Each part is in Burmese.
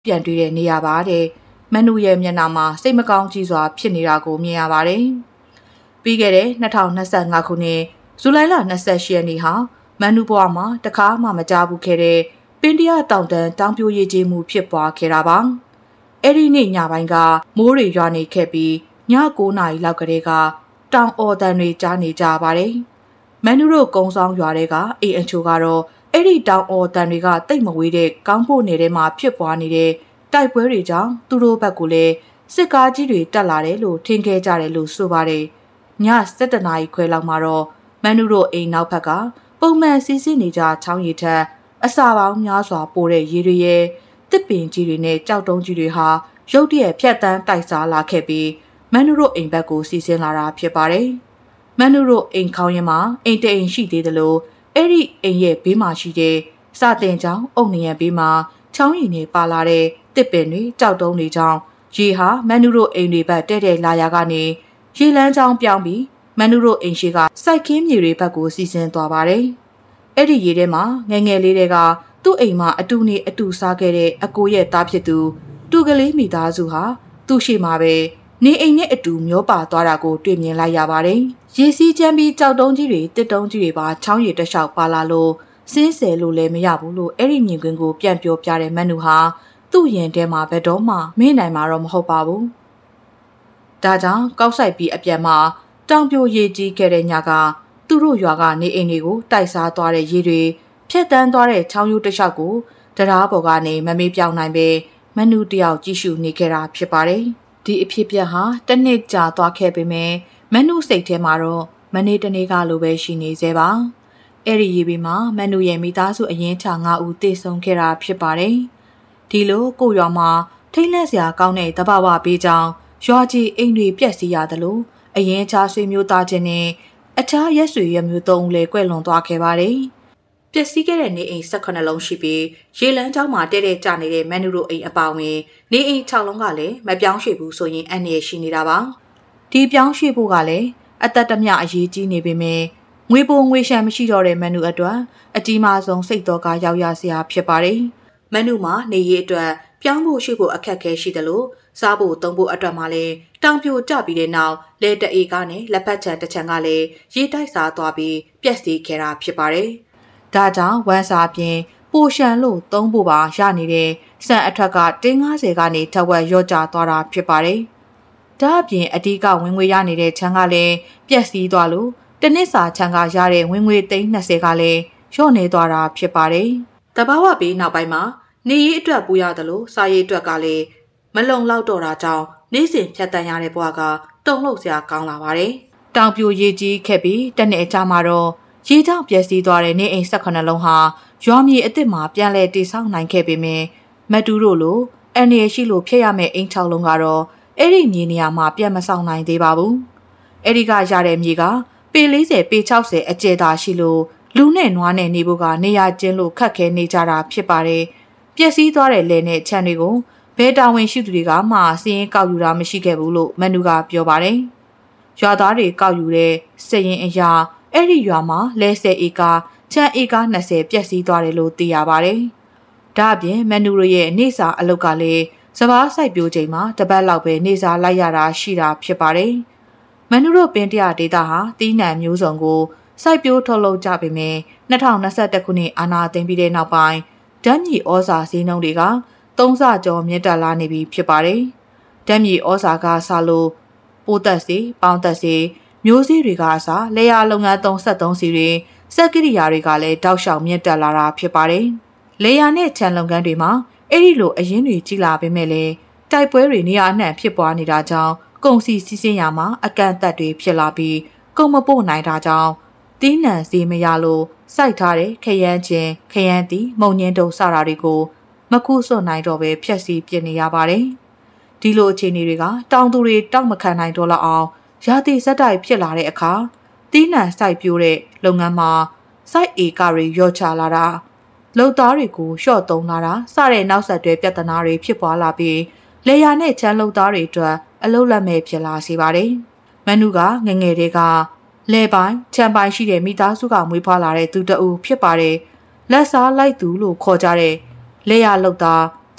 ပြန်တွေ့တဲ့နေရာပါတဲ့မန်နူရဲ့မျက်နှာမှာစိတ်မကောင်းကြီးစွာဖြစ်နေတာကိုမြင်ရပါတယ်။ပြီးခဲ့တဲ့2025ခုနှစ်ဇူလိုင်လ28ရက်နေ့ဟာမန်နူဘွားမှာတခါမှမကြားဘူးခဲ့တဲ့ပင်တရတောင်တန်းတောင်ပြိုရည်ကြီးမှုဖြစ်ပွားခဲ့တာပါ။အဲ့ဒီနေ့ညပိုင်းကမိုးတွေရွာနေခဲ့ပြီးည9နာရီလောက်ကတည်းကတောင်အော်တန်တွေကြားနေကြပါတယ်။မန်နူတို့ကုန်းဆောင်ရွာတွေကအိမ်အချို့ကတော့အဲ့ဒီတောင်အော်တန်တွေကတိတ်မဝေးတဲ့ကောင်းဖို့နယ်ထဲမှာဖြစ်ပွားနေတဲ့တိုက်ပွဲတွေကြောင့်သူတို့ဘက်ကလည်းစစ်ကားကြီးတွေတက်လာတယ်လို့ထင်ခဲ့ကြတယ်လို့ဆိုပါတယ်။ည7:00နာရီခွဲလောက်မှာတော့မန်နူတို့အိမ်နောက်ဘက်ကပုံမှန်စီးဆင်းနေကြချောင်းရည်ထက်အစာပေါင်းများစွာပိုတဲ့ရေတွေရဲ့တစ်ပင်ကြီးတွေနဲ့ကြောက်တုံးကြီးတွေဟာရုတ်တရက်ဖြတ်တန်းတိုက်စားလာခဲ့ပြီးမန်နူတို့အိမ်ဘက်ကိုစီးဆင်းလာတာဖြစ်ပါတယ်။မန်နူတို့အိမ်ခေါင်းရင်မှာအိမ်တအိမ်ရှိသေးတယ်လို့အဲ့ဒီအိမ်ရဲ့ဘေးမှာရှိတဲ့စာတင်ချောင်းအုတ်နရံဘေးမှာချောင်းရည်နဲ့ပါလာတဲ့တစ်ပင်တွေကြောက်တုံးတွေကြောင့်ရေဟာမန်နူတို့အိမ်တွေဘက်တဲ့လာရာကနေရေလန်းချောင်းပြောင်းပြီးမန်နူတို့အိမ်ရှိကစိုက်ခင်းမြေတွေဘက်ကိုစီးဆင်းသွားပါတယ်။အဲ့ဒီရေထဲမှာငယ်ငယ်လေးတွေကသူ့အိမ်မှာအတူနေအတူစားခဲ့တဲ့အကိုရဲ့သားဖြစ်သူတူကလေးမိသားစုဟာသူ့ရှိမှာပဲနေအိမ်နဲ့အတူမျောပါသွားတာကိုတွေ့မြင်လိုက်ရပါတယ်။ရေစီးချမ်းပြီးကြောက်တုံးကြီးတွေတစ်တုံးကြီးတွေပါချောင်းရည်တစ်လျှောက်ပါလာလို့စင်းဆယ်လို့လည်းမရဘူးလို့အဲ့ဒီမြင်ကွင်းကိုပြန်ပြောပြတဲ့မန်နူဟာသူ့ရင်ထဲမှာဘယ်တော့မှမင်းနိုင်မှာတော့မဟုတ်ပါဘူး။ဒါကြောင့်ကောက်ဆိုင်ပြီးအပြန်မှာတောင်ပြိုရေကြီးခဲ့တဲ့ညကသူတို့ရွာကနေအိမ်တွေကိုတိုက်စားသွားတဲ့ရေတွေဖြတ်တန်းသွားတဲ့ချောင်းရိုးတစ်လျှောက်ကိုတရားပေါ်ကနေမမေးပြောင်းနိုင်ပဲမန်နူတယောက်ကြည့်ရှုနေခဲ့တာဖြစ်ပါတယ်။ဒီအဖြစ်ပြက်ဟာတစ်နှစ်ကြာသွားခဲ့ပေမဲ့မန်နူစိတ်ထဲမှာတော့မနေ့တနေ့ကလိုပဲရှိနေသေးပါ။အဲ့ဒီရေဘေးမှာမန်နူရဲ့မိသားစုအရင်ချ9ဦးတေဆုံးခဲ့တာဖြစ်ပါတယ်။ဒီလိုကိုရွာမှာထိတ်လန့်စရာကောင်းတဲ့တဘာဝပေးကြောင်းရွာကြီးအိမ်တွေပြက်စီးရတယ်လို့အရင်ချဆွေမျိုးသားချင်းနဲ့အခြားရက်ဆွေရမျိုး3ဦးလည်းကွဲလွန်သွားခဲ့ပါတယ်။ပျက်စီးခဲ့တဲ့နေအိမ်18လုံးရှိပြီးရေလန်းကျောင်းမှာတဲတဲကျနေတဲ့မန်နူတို့အိမ်အပါဝင်နေအိမ်6လုံးကလည်းမပြောင်းရွှေ့ဘူးဆိုရင်အန္တရာယ်ရှိနေတာပါ။ဒီပြောင်းရွှေ့ဖို့ကလည်းအသက်တမျှအရေးကြီးနေပေမဲ့ငွေပိုငွေရှမ်းမရှိတော့တဲ့မန်နူအတွက်အကြီးမားဆုံးစိတ်တော်ကရောက်ရစရာဖြစ်ပါတယ်။မန်နူမှာနေရေးအတွက်ပြောင်းဖို့ရွှေ့ဖို့အခက်အခဲရှိတယ်လို့စားဖို့သုံးဖို့အတွက်မှလည်းတောင်ပြိုကျပြီးတဲ့နောက်လက်တအေကနဲ့လက်ဖက်ချံတစ်ချံကလည်းရေတိုက်စားသွားပြီးပျက်စီးခဲ့တာဖြစ်ပါတယ်။ဒါကြောင့်ဝမ်းစာပြင်ပိုရှန်လို့သုံးဖို့ပါရနေတဲ့စံအထွက်ကတင်း90ကနေထက်ဝက်ရော့ကျသွားတာဖြစ်ပါတယ်။ဒါအပြင်အဓိကဝင်ငွေရနေတဲ့ချမ်းကလည်းပျက်စီးသွားလို့တစ်နှစ်စာချမ်းကရတဲ့ဝင်ငွေ320ကလည်းလျော့နေသွားတာဖြစ်ပါတယ်။တဘာဝပြီးနောက်ပိုင်းမှာနေရေးအတွက်ပူရတယ်လို့စားရေးအတွက်ကလည်းမလုံလောက်တော့တာကြောင့်နေ့စဉ်ဖြတ်တန်းရတဲ့ဘဝကတုံ့လှုပ်စရာကောင်းလာပါတယ်။တောင်ပြိုရေကြီးခဲ့ပြီးတနေ့အကြာမှာတော့ရေကြောင့်ပျက်စီးသွားတဲ့နေအိမ်18လုံးဟာရွာမြေအစ်စ်မှာပြန်လည်တည်ဆောက်နိုင်ခဲ့ပေမဲ့မတူတို့လိုအန်ရရှိလို့ဖြစ်ရမယ့်အိမ်6လုံးကတော့အဲ့ဒီမြေနေရာမှာပြန်မဆောင်နိုင်သေးပါဘူး။အဲ့ဒီကရတဲ့မြေကပေ40ပေ60အကျယ်သာရှိလို့လူနဲ့နွားနဲ့နေဖို့ကနေရာကျင်းလို့ခက်ခဲနေကြတာဖြစ်ပါတယ်။ပျက်စီးသွားတဲ့လယ်နဲ့ခြံတွေကိုဘဲတာဝန်ရှိသူတွေကမှစီးရင်ကောက်ယူတာမရှိခဲ့ဘူးလို့မန်နူကပြောပါတယ်။ရွာသားတွေကောက်ယူတဲ့စည်ရင်အရာအဲ့ဒီရွာမှာလဲ10ဧကခြံဧက20ပျက်စီးသွားတယ်လို့သိရပါတယ်။ဒါအပြင်မန်နူရဲ့နေစာအလုပ်ကလည်းစပားစိုက်ပျိုးချိန်မှာတပတ်လောက်ပဲနေစာလိုက်ရတာရှိတာဖြစ်ပါတယ်။မန်နူတို့ပင်တရဒေတာဟာတီးနှံမျိုးစုံကိုစိုက်ပျိုးထုတ်လုပ်ကြပေမဲ့2021ခုနှစ်အာဏာသိမ်းပြီးတဲ့နောက်ပိုင်းဓာတ်မြေဩဇာဈေးနှုန်းတွေက3ဆကျော်မြင့်တက်လာနေပြီဖြစ်ပါတယ်။ဓာတ်မြေဩဇာကဆလို့ပိုးသက်စီပေါင်းသက်စီမျိုးစေ့တွေကအစားလေယာလုပ်ငန်း73စီတွေစက်ကိရိယာတွေကလည်းတောက်လျှောက်မြင့်တက်လာတာဖြစ်ပါတယ်။လေယာနဲ့ခြံလုပ်ငန်းတွေမှာအဲ့ဒီလိုအရင်းတွေကြီးလာပေမဲ့လည်းတိုက်ပွဲတွေနေရာအနှံ့ဖြစ်ပွားနေတာကြောင့်ကုန်စည်စီးဆင်းရာမှာအကန့်အသတ်တွေဖြစ်လာပြီးကုန်မပို့နိုင်တာကြောင့်တီးနှံစီမရလို့စိုက်ထားတဲ့ခရမ်းချင်းခရမ်းတီမုံညင်းတုံစတာတွေကိုမခုစွတ်နိုင်တော့ပဲဖြက်စီးပြစ်နေရပါတယ်။ဒီလိုအခြေအနေတွေကတောင်သူတွေတောက်မခံနိုင်တော့လောက်အောင်ရာသီစက်တိုက်ဖြစ်လာတဲ့အခါတီးနှံစိုက်ပျိုးတဲ့လုပ်ငန်းမှာစိုက်ဧကတွေလျော့ချလာတာလုပ်သားတွေကိုလျှော့သုံးလာတာစတဲ့နောက်ဆက်တွဲပြဿနာတွေဖြစ်ပွားလာပြီးလေယာနဲ့ချမ်းလုပ်သားတွေအတွက်အလုပ်လက်မဲ့ဖြစ်လာစေပါတယ်။မန်နူကငငယ်တွေကလဲပိုင်းချမ်းပိုင်းရှိတဲ့မိသားစုကမွေးဖွားလာတဲ့သူတအူဖြစ်ပါတယ်။လက်စားလိုက်သူလို့ခေါ်ကြတဲ့လေယာလုပ်သား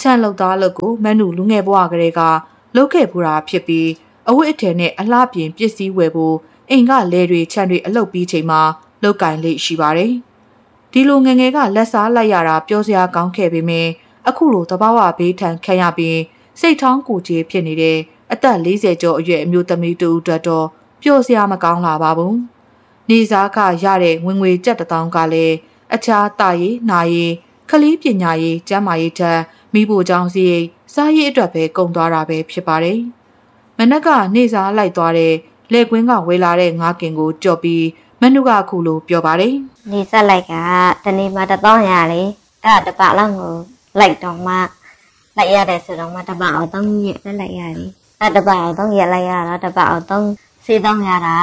ချန်လောက်သားလောက်ကိုမန်နူလူငယ်ဘဝကလေးကလုတ်ခဲ့ပူတာဖြစ်ပြီးအဝတ်အထည်နဲ့အလှပြင်ပစ္စည်းဝယ်ဖို့အိမ်ကလဲတွေခြံတွေအလုတ်ပြီးချိန်မှာလုတ်ကင်လေးရှိပါတယ်။ဒီလိုငငယ်ကလက်စားလိုက်ရတာပြောစရာကောင်းခဲ့ပေမယ့်အခုလိုတဘာဝဘေးထန်ခံရပြီးစိတ်ထောင်းကိုကြီးဖြစ်နေတဲ့အသက်40ကျော်အရွယ်အမျိုးသမီးတူအတွက်တော့ပျော်စရာမကောင်းလာပါဘူး။နေစားကရတဲ့ဝင်ငွေကျပ်1000ကလည်းအခြားတာရေးနာရေးခလီးပညာရေးကျန်းမာရေးထက်မိဖို့ကြောင့်စီစားရေးအတွက်ပဲကုန်သွားတာပဲဖြစ်ပါတယ်။မနက်ကနေစားလိုက်သွားတဲ့လက်ကွင်းကဝေလာတဲ့ငါးကင်ကိုကြော်ပြီးမနုကအခုလိုပြောပါတယ်။နေစားလိုက်ကတနေ့မှ1000ရလေအဲ့တပတ်လောက်ကိုလိုက်တော့မှလိုက်ရတယ်ဆိုတော့မှတပတ်အောင်3ရက်ပဲလိုက်ရတယ်အဲ့တပတ်အောင်3ရက်လိုက်ရတော့တပတ်အောင်3000ရတာ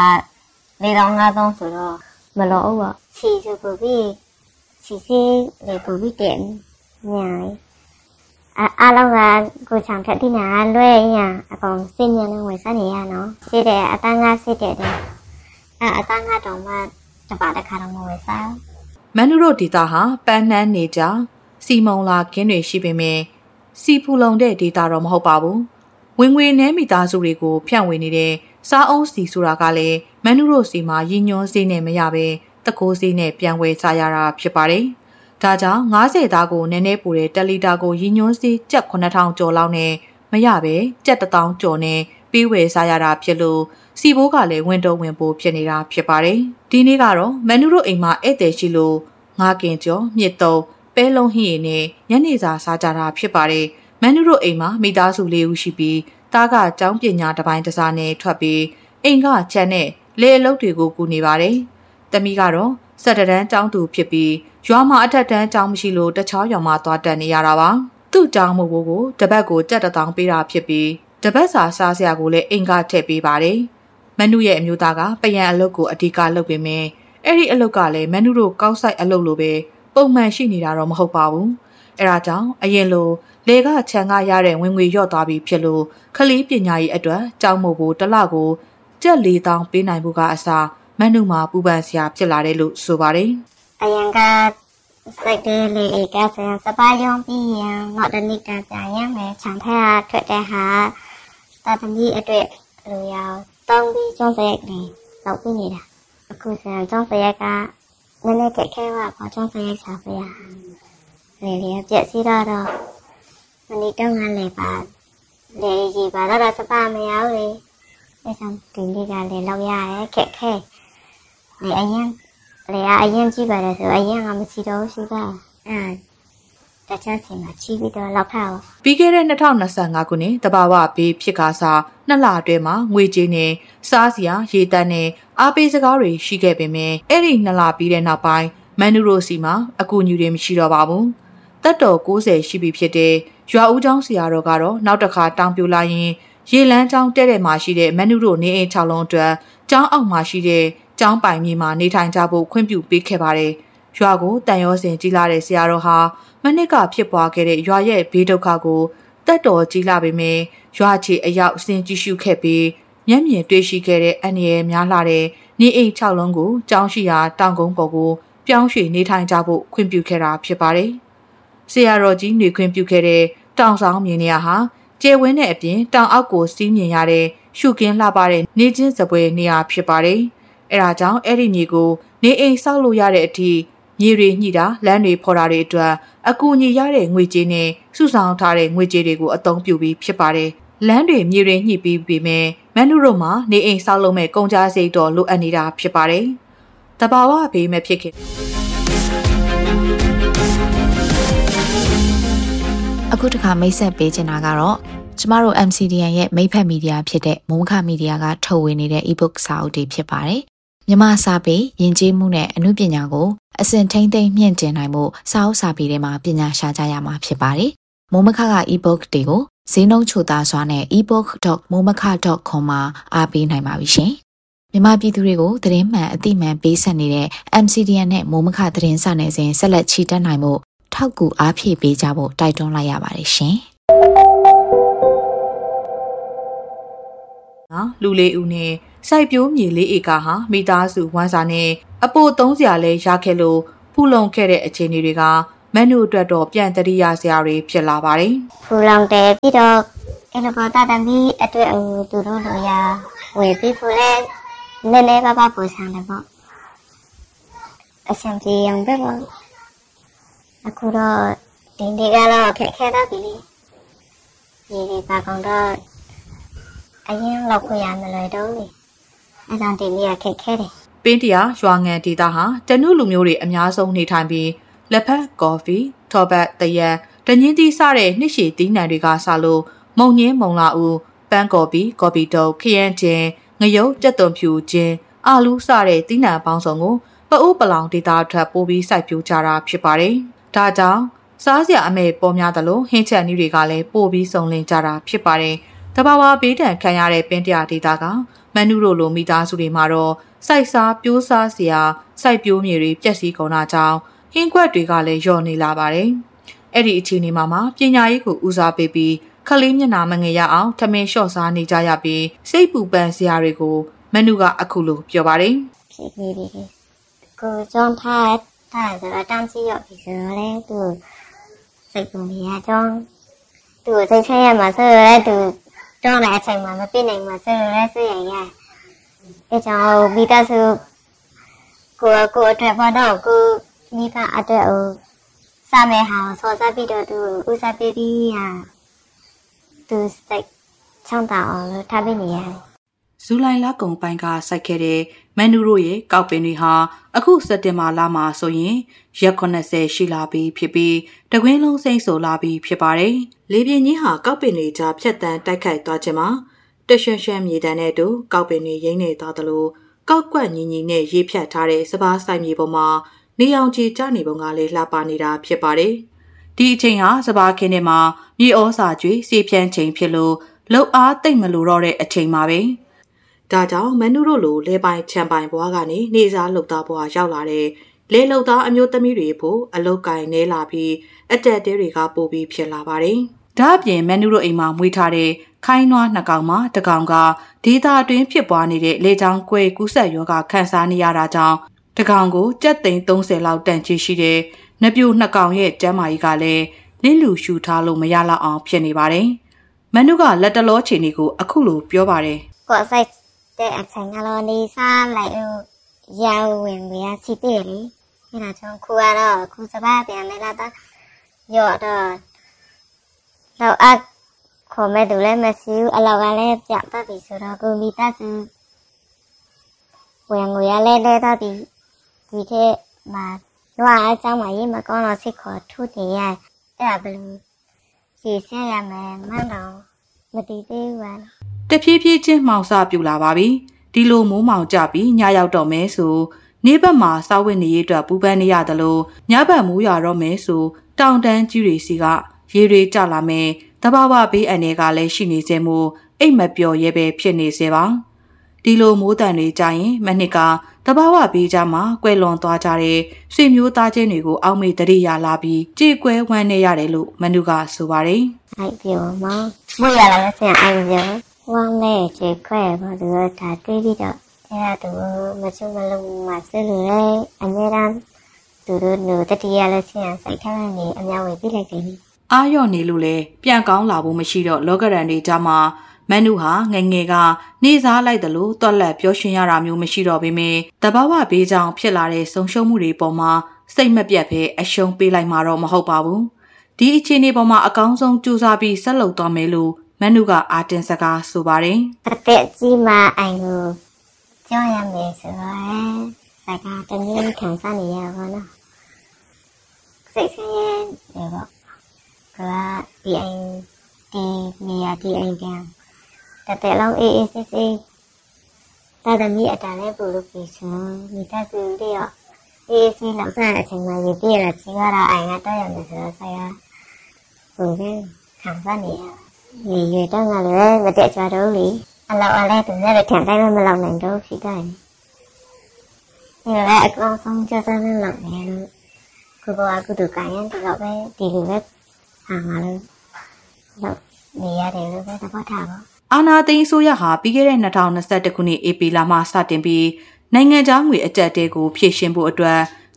4500ဆိုတော့မလောဘူးပေါ့ချီဆိုပူပြီးချီစီလေပူပြီးတဲ့ညာအားလုံးကကိုချောင်ထက်တိနာလွဲရအကောင်စင်ညာနဲ့ဝင်စားနေရနော်စစ်တဲ့အတန်းကစစ်တဲ့အတန်းကတော့မှတပတ်တစ်ခါတော့မဝင်စားမန်နုတို့ဒေတာဟာပန်းနှန်းနေကြစီမုံလာခင်းတွေရှိပေမဲ့စီဖူလုံတဲ့ဒေတာတော့မဟုတ်ပါဘူးဝင်ငွေနှဲမိသားစုတွေကိုဖြန့်ဝေနေတဲ့စားအုံးစီဆိုတာကလည်းမန်နုတို့စီမှာရည်ညွှန်းစေးနဲ့မရပဲတကိုးစေးနဲ့ပြန်ဝယ်စားရတာဖြစ်ပါတယ်ဒါကြောင့်90သားကိုနည်းနည်းပူတဲ့1လီတာကိုရည်ညွှန်းစေးကျပ်9000ကျော်လောက်နဲ့မရပဲကျပ်1000ကျော်နဲ့ပေးဝယ်စားရတာဖြစ်လို့စီဘိုးကလည်းဝင်တော့ဝင်ပိုးဖြစ်နေတာဖြစ်ပါတယ်ဒီနေ့ကတော့မန်နုတို့အိမ်မှာဧည့်သည်ရှိလို့ငါးကင်ကျော်မြစ်တုံးပဲလုံးဟင်းရည်နဲ့ညနေစာစားကြတာဖြစ်ပါတယ်မန်နုတို့အိမ်မှာမိသားစု4ဦးရှိပြီးတားကကျောင်းပညာတစ်ပိုင်းတစ်စားနဲ့ထွက်ပြီးအိမ်ကချမ်းနဲ့လေအလုပ်တွေကိုကူနေပါတယ်တမီကတော့စက်တန်းကျောင်းသူဖြစ်ပြီးရွာမှာအထက်တန်းကျောင်းမရှိလို့တခြားရွာမှာသွားတက်နေရတာပါသူ့ကျောင်းမို့ကိုတပတ်ကိုကျပ်1000ပေးတာဖြစ်ပြီးတပတ်စာစားစရာကိုလည်းအိမ်ကထည့်ပေးပါတယ်မန်နုရဲ့အမျိုးသားကပယံအလုပ်ကိုအဓိကလုပ်ပေမဲ့အဲ့ဒီအလုပ်ကလည်းမန်နုတို့ကောက်ဆိုင်အလုပ်လိုပဲပုံမှန်ရှိနေတာတော့မဟုတ်ပါဘူးအဲဒါကြောင့်အရင်လိုလေကခြံကရတဲ့ဝင်ငွေလျော့သွားပြီဖြစ်လို့ခလီးပညာရေးအတွက်ကျောင်းမို့ဖို့တစ်လကိုကျပ်4000ပေးနိုင်ဖို့ကအစားမန်နုမှာပူပန်စရာဖြစ်လာတယ်လို့ဆိုပါတယ်အရင်ကစိတ်လေးလေးကဆန်စပါးရုံပြီးရင်ငေါ့တနည်းကပြန်ရမယ်ခြံထက်ထွက်တဲ့ဟာတာသမီးအတွက်လူရောတောင်းပြီးကျောင်းစရိုက်နေလောက်ပြီးနေတာအခုဆန်ကျောင်းစရိုက်ကနည်းနည်းခက်ခဲပါပေါ့ကျောင်းစရိုက်စားပြရလေလေပြက်စီတော့မနေ့တုန်းကလည်းပါလေကြီးပါတော့စပါးမရဘူးလေအဲကြောင့်ဒီနေ့ကလည်းလောက်ရတယ်ခက်ခဲလေအရင်ကြည့်ပါတယ်ဆိုအရင်ကမရှိတော့ရှိတာတခြားစီမှာချီပြီးတော့လောက်ထားအောင်ပြီးခဲ့တဲ့2025ခုနှစ်တဘာဝဘေးဖြစ်ကားစား2လအတွင်းမှာငွေကြေးနဲ့စားစရာရေတန်းနဲ့အားပေးစကားတွေရှိခဲ့ပေမဲ့အဲ့ဒီ2လပြီးတဲ့နောက်ပိုင်းမန်နူရိုစီမှာအကူအညီတွေမရှိတော့ပါဘူးတက်တော်90ရှိပြီဖြစ်တဲ့ရွာဦးကျောင်းဆရာတော်ကတော့နောက်တစ်ခါတောင်ပြိုလာရင်ရေလန်းကျောင်းတဲ့တဲ့မှာရှိတဲ့မန်နူရိုနေအိမ်6လုံးအတွက်ကျောင်းအောက်မှာရှိတဲ့ကျောင်းပိုင်မြေမှာနေထိုင်ကြဖို့ခွင့်ပြုပေးခဲ့ပါတယ်ရွာကိုတန်ရောစင်ကြီးလာတဲ့ဆရာတော်ဟာမနစ်ကဖြစ်ပွားခဲ့တဲ့ရွာရဲ့ဘေးဒုက္ခကိုတက်တော်ကြီးလာပေမဲ့ရွာချီအရောက်အစဉ်ကြည့်ရှုခဲ့ပြီးမျက်မြင်တွေ့ရှိခဲ့တဲ့အန္တရာယ်များလာတဲ့နေအိမ်6လုံးကိုကျောင်းရှိရာတောင်ကုန်းပေါ်ကိုပြောင်းရွှေ့နေထိုင်ကြဖို့ခွင့်ပြုခဲ့တာဖြစ်ပါတယ်ဆရာတော်ကြီးနေခွင့်ပြုခဲ့တဲ့တောင်ဆောင်မြေနေရာဟာကျဲဝင်းတဲ့အပြင်တောင်အောက်ကိုစီးမြင်ရတဲ့ရှုကင်းလှပတဲ့နေချင်းစပွဲနေရာဖြစ်ပါတယ်အဲဒါကြောင့်အဲ့ဒီမြေကိုနေအိမ်ဆောက်လို့ရတဲ့အထိမြေတွေညှိတာလမ်းတွေဖော်တာတွေအတွက်အကူအညီရတဲ့ငွေကြေးနဲ့စုဆောင်ထားတဲ့ငွေကြေးတွေကိုအသုံးပြုပြီးဖြစ်ပါတယ်လမ်းတွေမြေတွေညှိပြီးပေမဲ့မန်နုတို့မှာနေအိမ်ဆောက်လုပ်မဲ့ကုန်ကြစိတ်တော်လိုအပ်နေတာဖြစ်ပါတယ်တဘာဝဘေးမဲ့ဖြစ်ခဲ့အခုတခါမိတ်ဆက်ပေးချင်တာကတော့ကျမတို့ MCDN ရဲ့မိတ်ဖက်မီဒီယာဖြစ်တဲ့မုံခမီဒီယာကထုတ်ဝေနေတဲ့ ebook စာအုပ်တွေဖြစ်ပါတယ်မြန်မာစာပေယဉ်ကျေးမှုနဲ့အမှုပညာကိုအစဉ်ထိမ့်သိမ်းမြင့်တင်နိုင်မှုစာအုပ်စာပေတွေမှာပညာရှာကြရမှာဖြစ်ပါတယ်။မိုးမခက ebook တွေကိုဈေးနှုန်းချိုသားစွာနဲ့ ebook.momaka.com မှာအားပေးနိုင်ပါပြီရှင်။မြန်မာပြည်သူတွေကိုသတင်းမှန်အသိမှန်ပေးဆက်နေတဲ့ MCDN နဲ့မိုးမခသတင်းစာနယ်စဉ်ဆက်လက်ချီတက်နိုင်မှုထောက်ကူအားဖြည့်ပေးကြဖို့တိုက်တွန်းလိုက်ရပါတယ်ရှင်။လူလေးဦးနဲ့စိုက်ပျိုးမြေ4ဧကဟာမိသားစုဝမ်းစာနဲ့အပို့300လဲရခဲ့လို့ဖူလုံခဲ့တဲ့အခြေအနေတွေကမန်နူအတွက်တော့ပြန်တရိယာစရာတွေဖြစ်လာပါတယ်ဖူလောင်တယ်ပြီးတော့အဲ့လိုပေါ်တာတမီအတွက်သူတို့လိုရာဝယ်ပြီးဖို့လဲနည်းနည်းပါးပူဆန်းတယ်ပေါ့အဆင်ပြေအောင်ပဲပေါ့အခုတော့ဒီနေ့ကတော့ခက်ခဲတော့ပြီဒီပါကောင်တော့အရင်လောက်ခွေရမလို့တော့လေအဲကြောင့်ဒီနေ့ကခက်ခဲတယ်ပင်းတရာရွာငံဒေသဟာတနုလူမျိုးတွေအများဆုံးနေထိုင်ပြီးလက်ဖက်ကော်ဖီထော်ဘတ်တရံတညင်းသီးစတဲ့နှစ်ရှည်သီးနှံတွေကစလို့မုံညင်းမုံလာဦးပန်းကော်ဖီကော်ဖီတုပ်ခရမ်းချင်းငရုတ်ကြက်သွန်ဖြူချင်းအာလူးစတဲ့သီးနှံပေါင်းစုံကိုပအိုးပလောင်ဒေသထပ်ပိုးပြီးစိုက်ပျိုးကြတာဖြစ်ပါတယ်ဒါကြောင့်စားစရာအမေပေါ်များသလိုဟင်းချက်နည်းတွေကလည်းပို့ပြီးစုံလင်ကြတာဖြစ်ပါတယ်တဘာဝဘေးဒဏ်ခံရတဲ့ပင်းတရာဒေသကမန်နူတို့လိုမိသားစုတွေမှာတော့စိုက်စားပြိုးစားစရာစိုက်ပျိုးမြေတွေပျက်စီးကုန်တာကြောင့်ဟင်းကွက်တွေကလည်းလျော့နေလာပါတယ်အဲ့ဒီအခြေအနေမှာပညာရေးကိုဦးစားပေးပြီးခလေးမျက်နှာမငယ်ရအောင်ထမင်းလျှော့စားနေကြရပြီးစိတ်ပူပန်စရာတွေကိုမန်နူကအခုလိုပြောပါတယ်ဖြစ်နေပြီကိုကျောင်းထားဆိုတော့တန်းစီရောက်ပြီဆိုတော့လေသူစိတ်ပူနေရကျောင်းသူစိတ်ဆင်းရဲမှာဆိုတော့လေသူကျောင်းလည်းအချိန်မှမပြည့်နိုင်မှာဆိုတော့လေစိတ်ရအဲကြောင့်မိသားစုကိုအတွက်ဘာတော့ကိုမိဘအတွက်စာမဲဟာစောစားပြီးတော့သူဥစားပေးပြီးသူစိတ်ချမ်းသာအောင်လို့ထားပေးနေရတယ်ဇူလိုင်လကုန်ပိုင်းကစိုက်ခဲ့တဲ့မန်နူတို့ရဲ့ကောက်ပင်တွေဟာအခုစက်တင်ဘာလမှာဆိုရင်ရက်80ရှိလာပြီဖြစ်ပြီးတကွင်းလုံးစိမ့်ဆိုလာပြီဖြစ်ပါတယ်။လေပြင်းကြီးဟာကောက်ပင်တွေကြားဖြတ်တန်းတိုက်ခိုက်သွားခြင်းမှာတရွှန်ရွှန်မြေတန်းနဲ့တူကောက်ပင်တွေရိမ့်နေသွားသလိုကောက်ကွက်ညီညီနဲ့ရေးဖြတ်ထားတဲ့စပားဆိုင်မြေပေါ်မှာနေအောင်ကြီးကျနေပုံကလေးလှပနေတာဖြစ်ပါတယ်။ဒီအချိန်ဟာစပားခင်းထဲမှာမြေဩစာကျွေးစီးဖြန်းချိန်ဖြစ်လို့လှုပ်အားတိတ်မလို့တော့တဲ့အချိန်မှာပဲဒါကြောင့်မန်နူတို့လိုလဲပိုင်ချန်ပိုင်ဘွားကနေနေစားလှုပ်သားဘွားရောက်လာတဲ့လဲလှုပ်သားအမျိုးသမီးတွေဖို့အလုတ်ကင်နေလာပြီးအတက်တဲတွေကပို့ပြီးဖြစ်လာပါတယ်။ဒါအပြင်မန်နူတို့အိမ်မှာမွေးထားတဲ့ခိုင်းနွားနှစ်ကောင်မှာတစ်ကောင်ကဒေသအတွင်းဖြစ်ပွားနေတဲ့လေကြောင်းကွဲကူးစက်ရောဂါခံစားနေရတာကြောင့်တစ်ကောင်ကိုကြက်သိန်း30လောက်တန်ချီရှိတဲ့နပြိုနှစ်ကောင်ရဲ့ကျန်းမာရေးကလည်းလင်းလူရှူထားလို့မရလောက်အောင်ဖြစ်နေပါတယ်။မန်နူကလက်တလောချိန်တွေကိုအခုလိုပြောပါတယ်။ကိုဆိုင်တဲ့အချိန်ကတော့နေစားလိုက်ရောင်းဝင်ရစီတည်လေအဲဒါကြောင့်ခုကတော့ခုစပါးပြန်နေလာတော့ရော့တော့တော့ခေါ်မဲ့သူလည်းမရှိဘူးအလောက်ကလည်းပြတ်သွားပြီဆိုတော့ကိုမိသားစုဝင်ငွေရလဲလဲတော့ဒီထက်မှာတော့အကြောင်းမရေးမကောင်းတော့စိတ်ခေါ်ထုတင်ရအဲ့ဒါဘယ်လိုစီဆက်ရမယ်မှန်းတော့မသိသေးဘူးပါတဖြည်းဖြည်းချင်းမှောင်စပြူလာပါပြီဒီလိုမိုးမှောင်ကြပြီးညရောက်တော့မဲဆိုနေဘက်မှာစာဝတ်နေရေးအတွက်ပူပန်နေရတယ်လို့ညဘက်မိုးရွာတော့မဲဆိုတောင်တန်းကြီးတွေစီကရေတွေကျလာမယ်တဘာဝဘေးအန္တရာယ်ကလည်းရှိနေစေမို့အိတ်မပျော်ရဲပဲဖြစ်နေစေပါဒီလိုမိုးတန်တွေကြရင်မနှစ်ကတဘာဝဘေးကြမှာကွဲလွန်သွားကြတဲ့ဆွေမျိုးသားချင်းတွေကိုအောက်မေ့တရိယာလာပြီးကြေကွဲဝမ်းနေရတယ်လို့မနုကဆိုပါတယ်အိုက်ပြောမမိုးရလာလို့ဆင်အိုက်ပြောဝမ်းနဲ့ကြေခွဲဘာလို့ဒါတွေးပြီးတော့အဲ့ဒါသူမချုံမလုံးမှာဆဲလို့လေအများအားသူတို့တို့တတိယလည်းဆင်စိုက်ထားနေအများဝင်ပြလိုက်တယ်အာရော့နေလို့လေပြန်ကောင်းလာဖို့မရှိတော့လောကရန်တွေကြမှာမန်နူဟာငငယ်ကနေစားလိုက်တယ်လို့တွက်လက်ပြောရှင်ရတာမျိုးမရှိတော့ပေမဲ့တဘာဝဘေးကြောင့်ဖြစ်လာတဲ့ဆုံရှုံမှုတွေပေါ်မှာစိတ်မပြတ်ပဲအရှုံးပေးလိုက်မှာတော့မဟုတ်ပါဘူးဒီအခြေအနေပေါ်မှာအကောင်းဆုံးကြိုးစားပြီးဆက်လုပ်သွားမယ်လို့မန်နူကအာတင်စကားဆိုပါတယ်အသက်ကြီးမှအိမ်ကိုကြောက်ရမယ်ဆိုတော့စကားတနည်းခံစားနေရပါတော့စိတ်ဆင်းရဲတယ်ပေါ့ကဒီအိမ်ဒီနေရာဒီအိမ်ပြန်တဲ့လုံးအေးအေးဆေးဆေးတာတမီအတန်လေးပူလို့ပြီးဆိုမိသားစုတွေရောအေးဆေးလောက်စားအချိန်မှရေပြည့်လာချင်းကတော့အိမ်ကတော့ရမယ်ဆိုတော့ဆရာဘုံကခံစားနေရဒီရတော့ငါလည်းမတက်ကြတော့လေအလောက်အလဲသူလည်းခံတိုင်းမလောက်နိုင်တော့ဖြစ်တယ်ဒီလည်းအကောင်ဆုံးကြစားနေလောက်နေလို့ကိုကကုသကိုင်းရင်တော့ပဲဒီလိုပဲဟာငါလို့တော့နေရတယ်လို့ပဲသဘောထားပါအာနာသိန်းဆိုရဟာပြီးခဲ့တဲ့2021ခုနှစ်ဧပြီလမှစတင်ပြီးနိုင်ငံခြားငွေအကျပ်တဲကိုဖြည့်ရှင်းဖို့အတွက်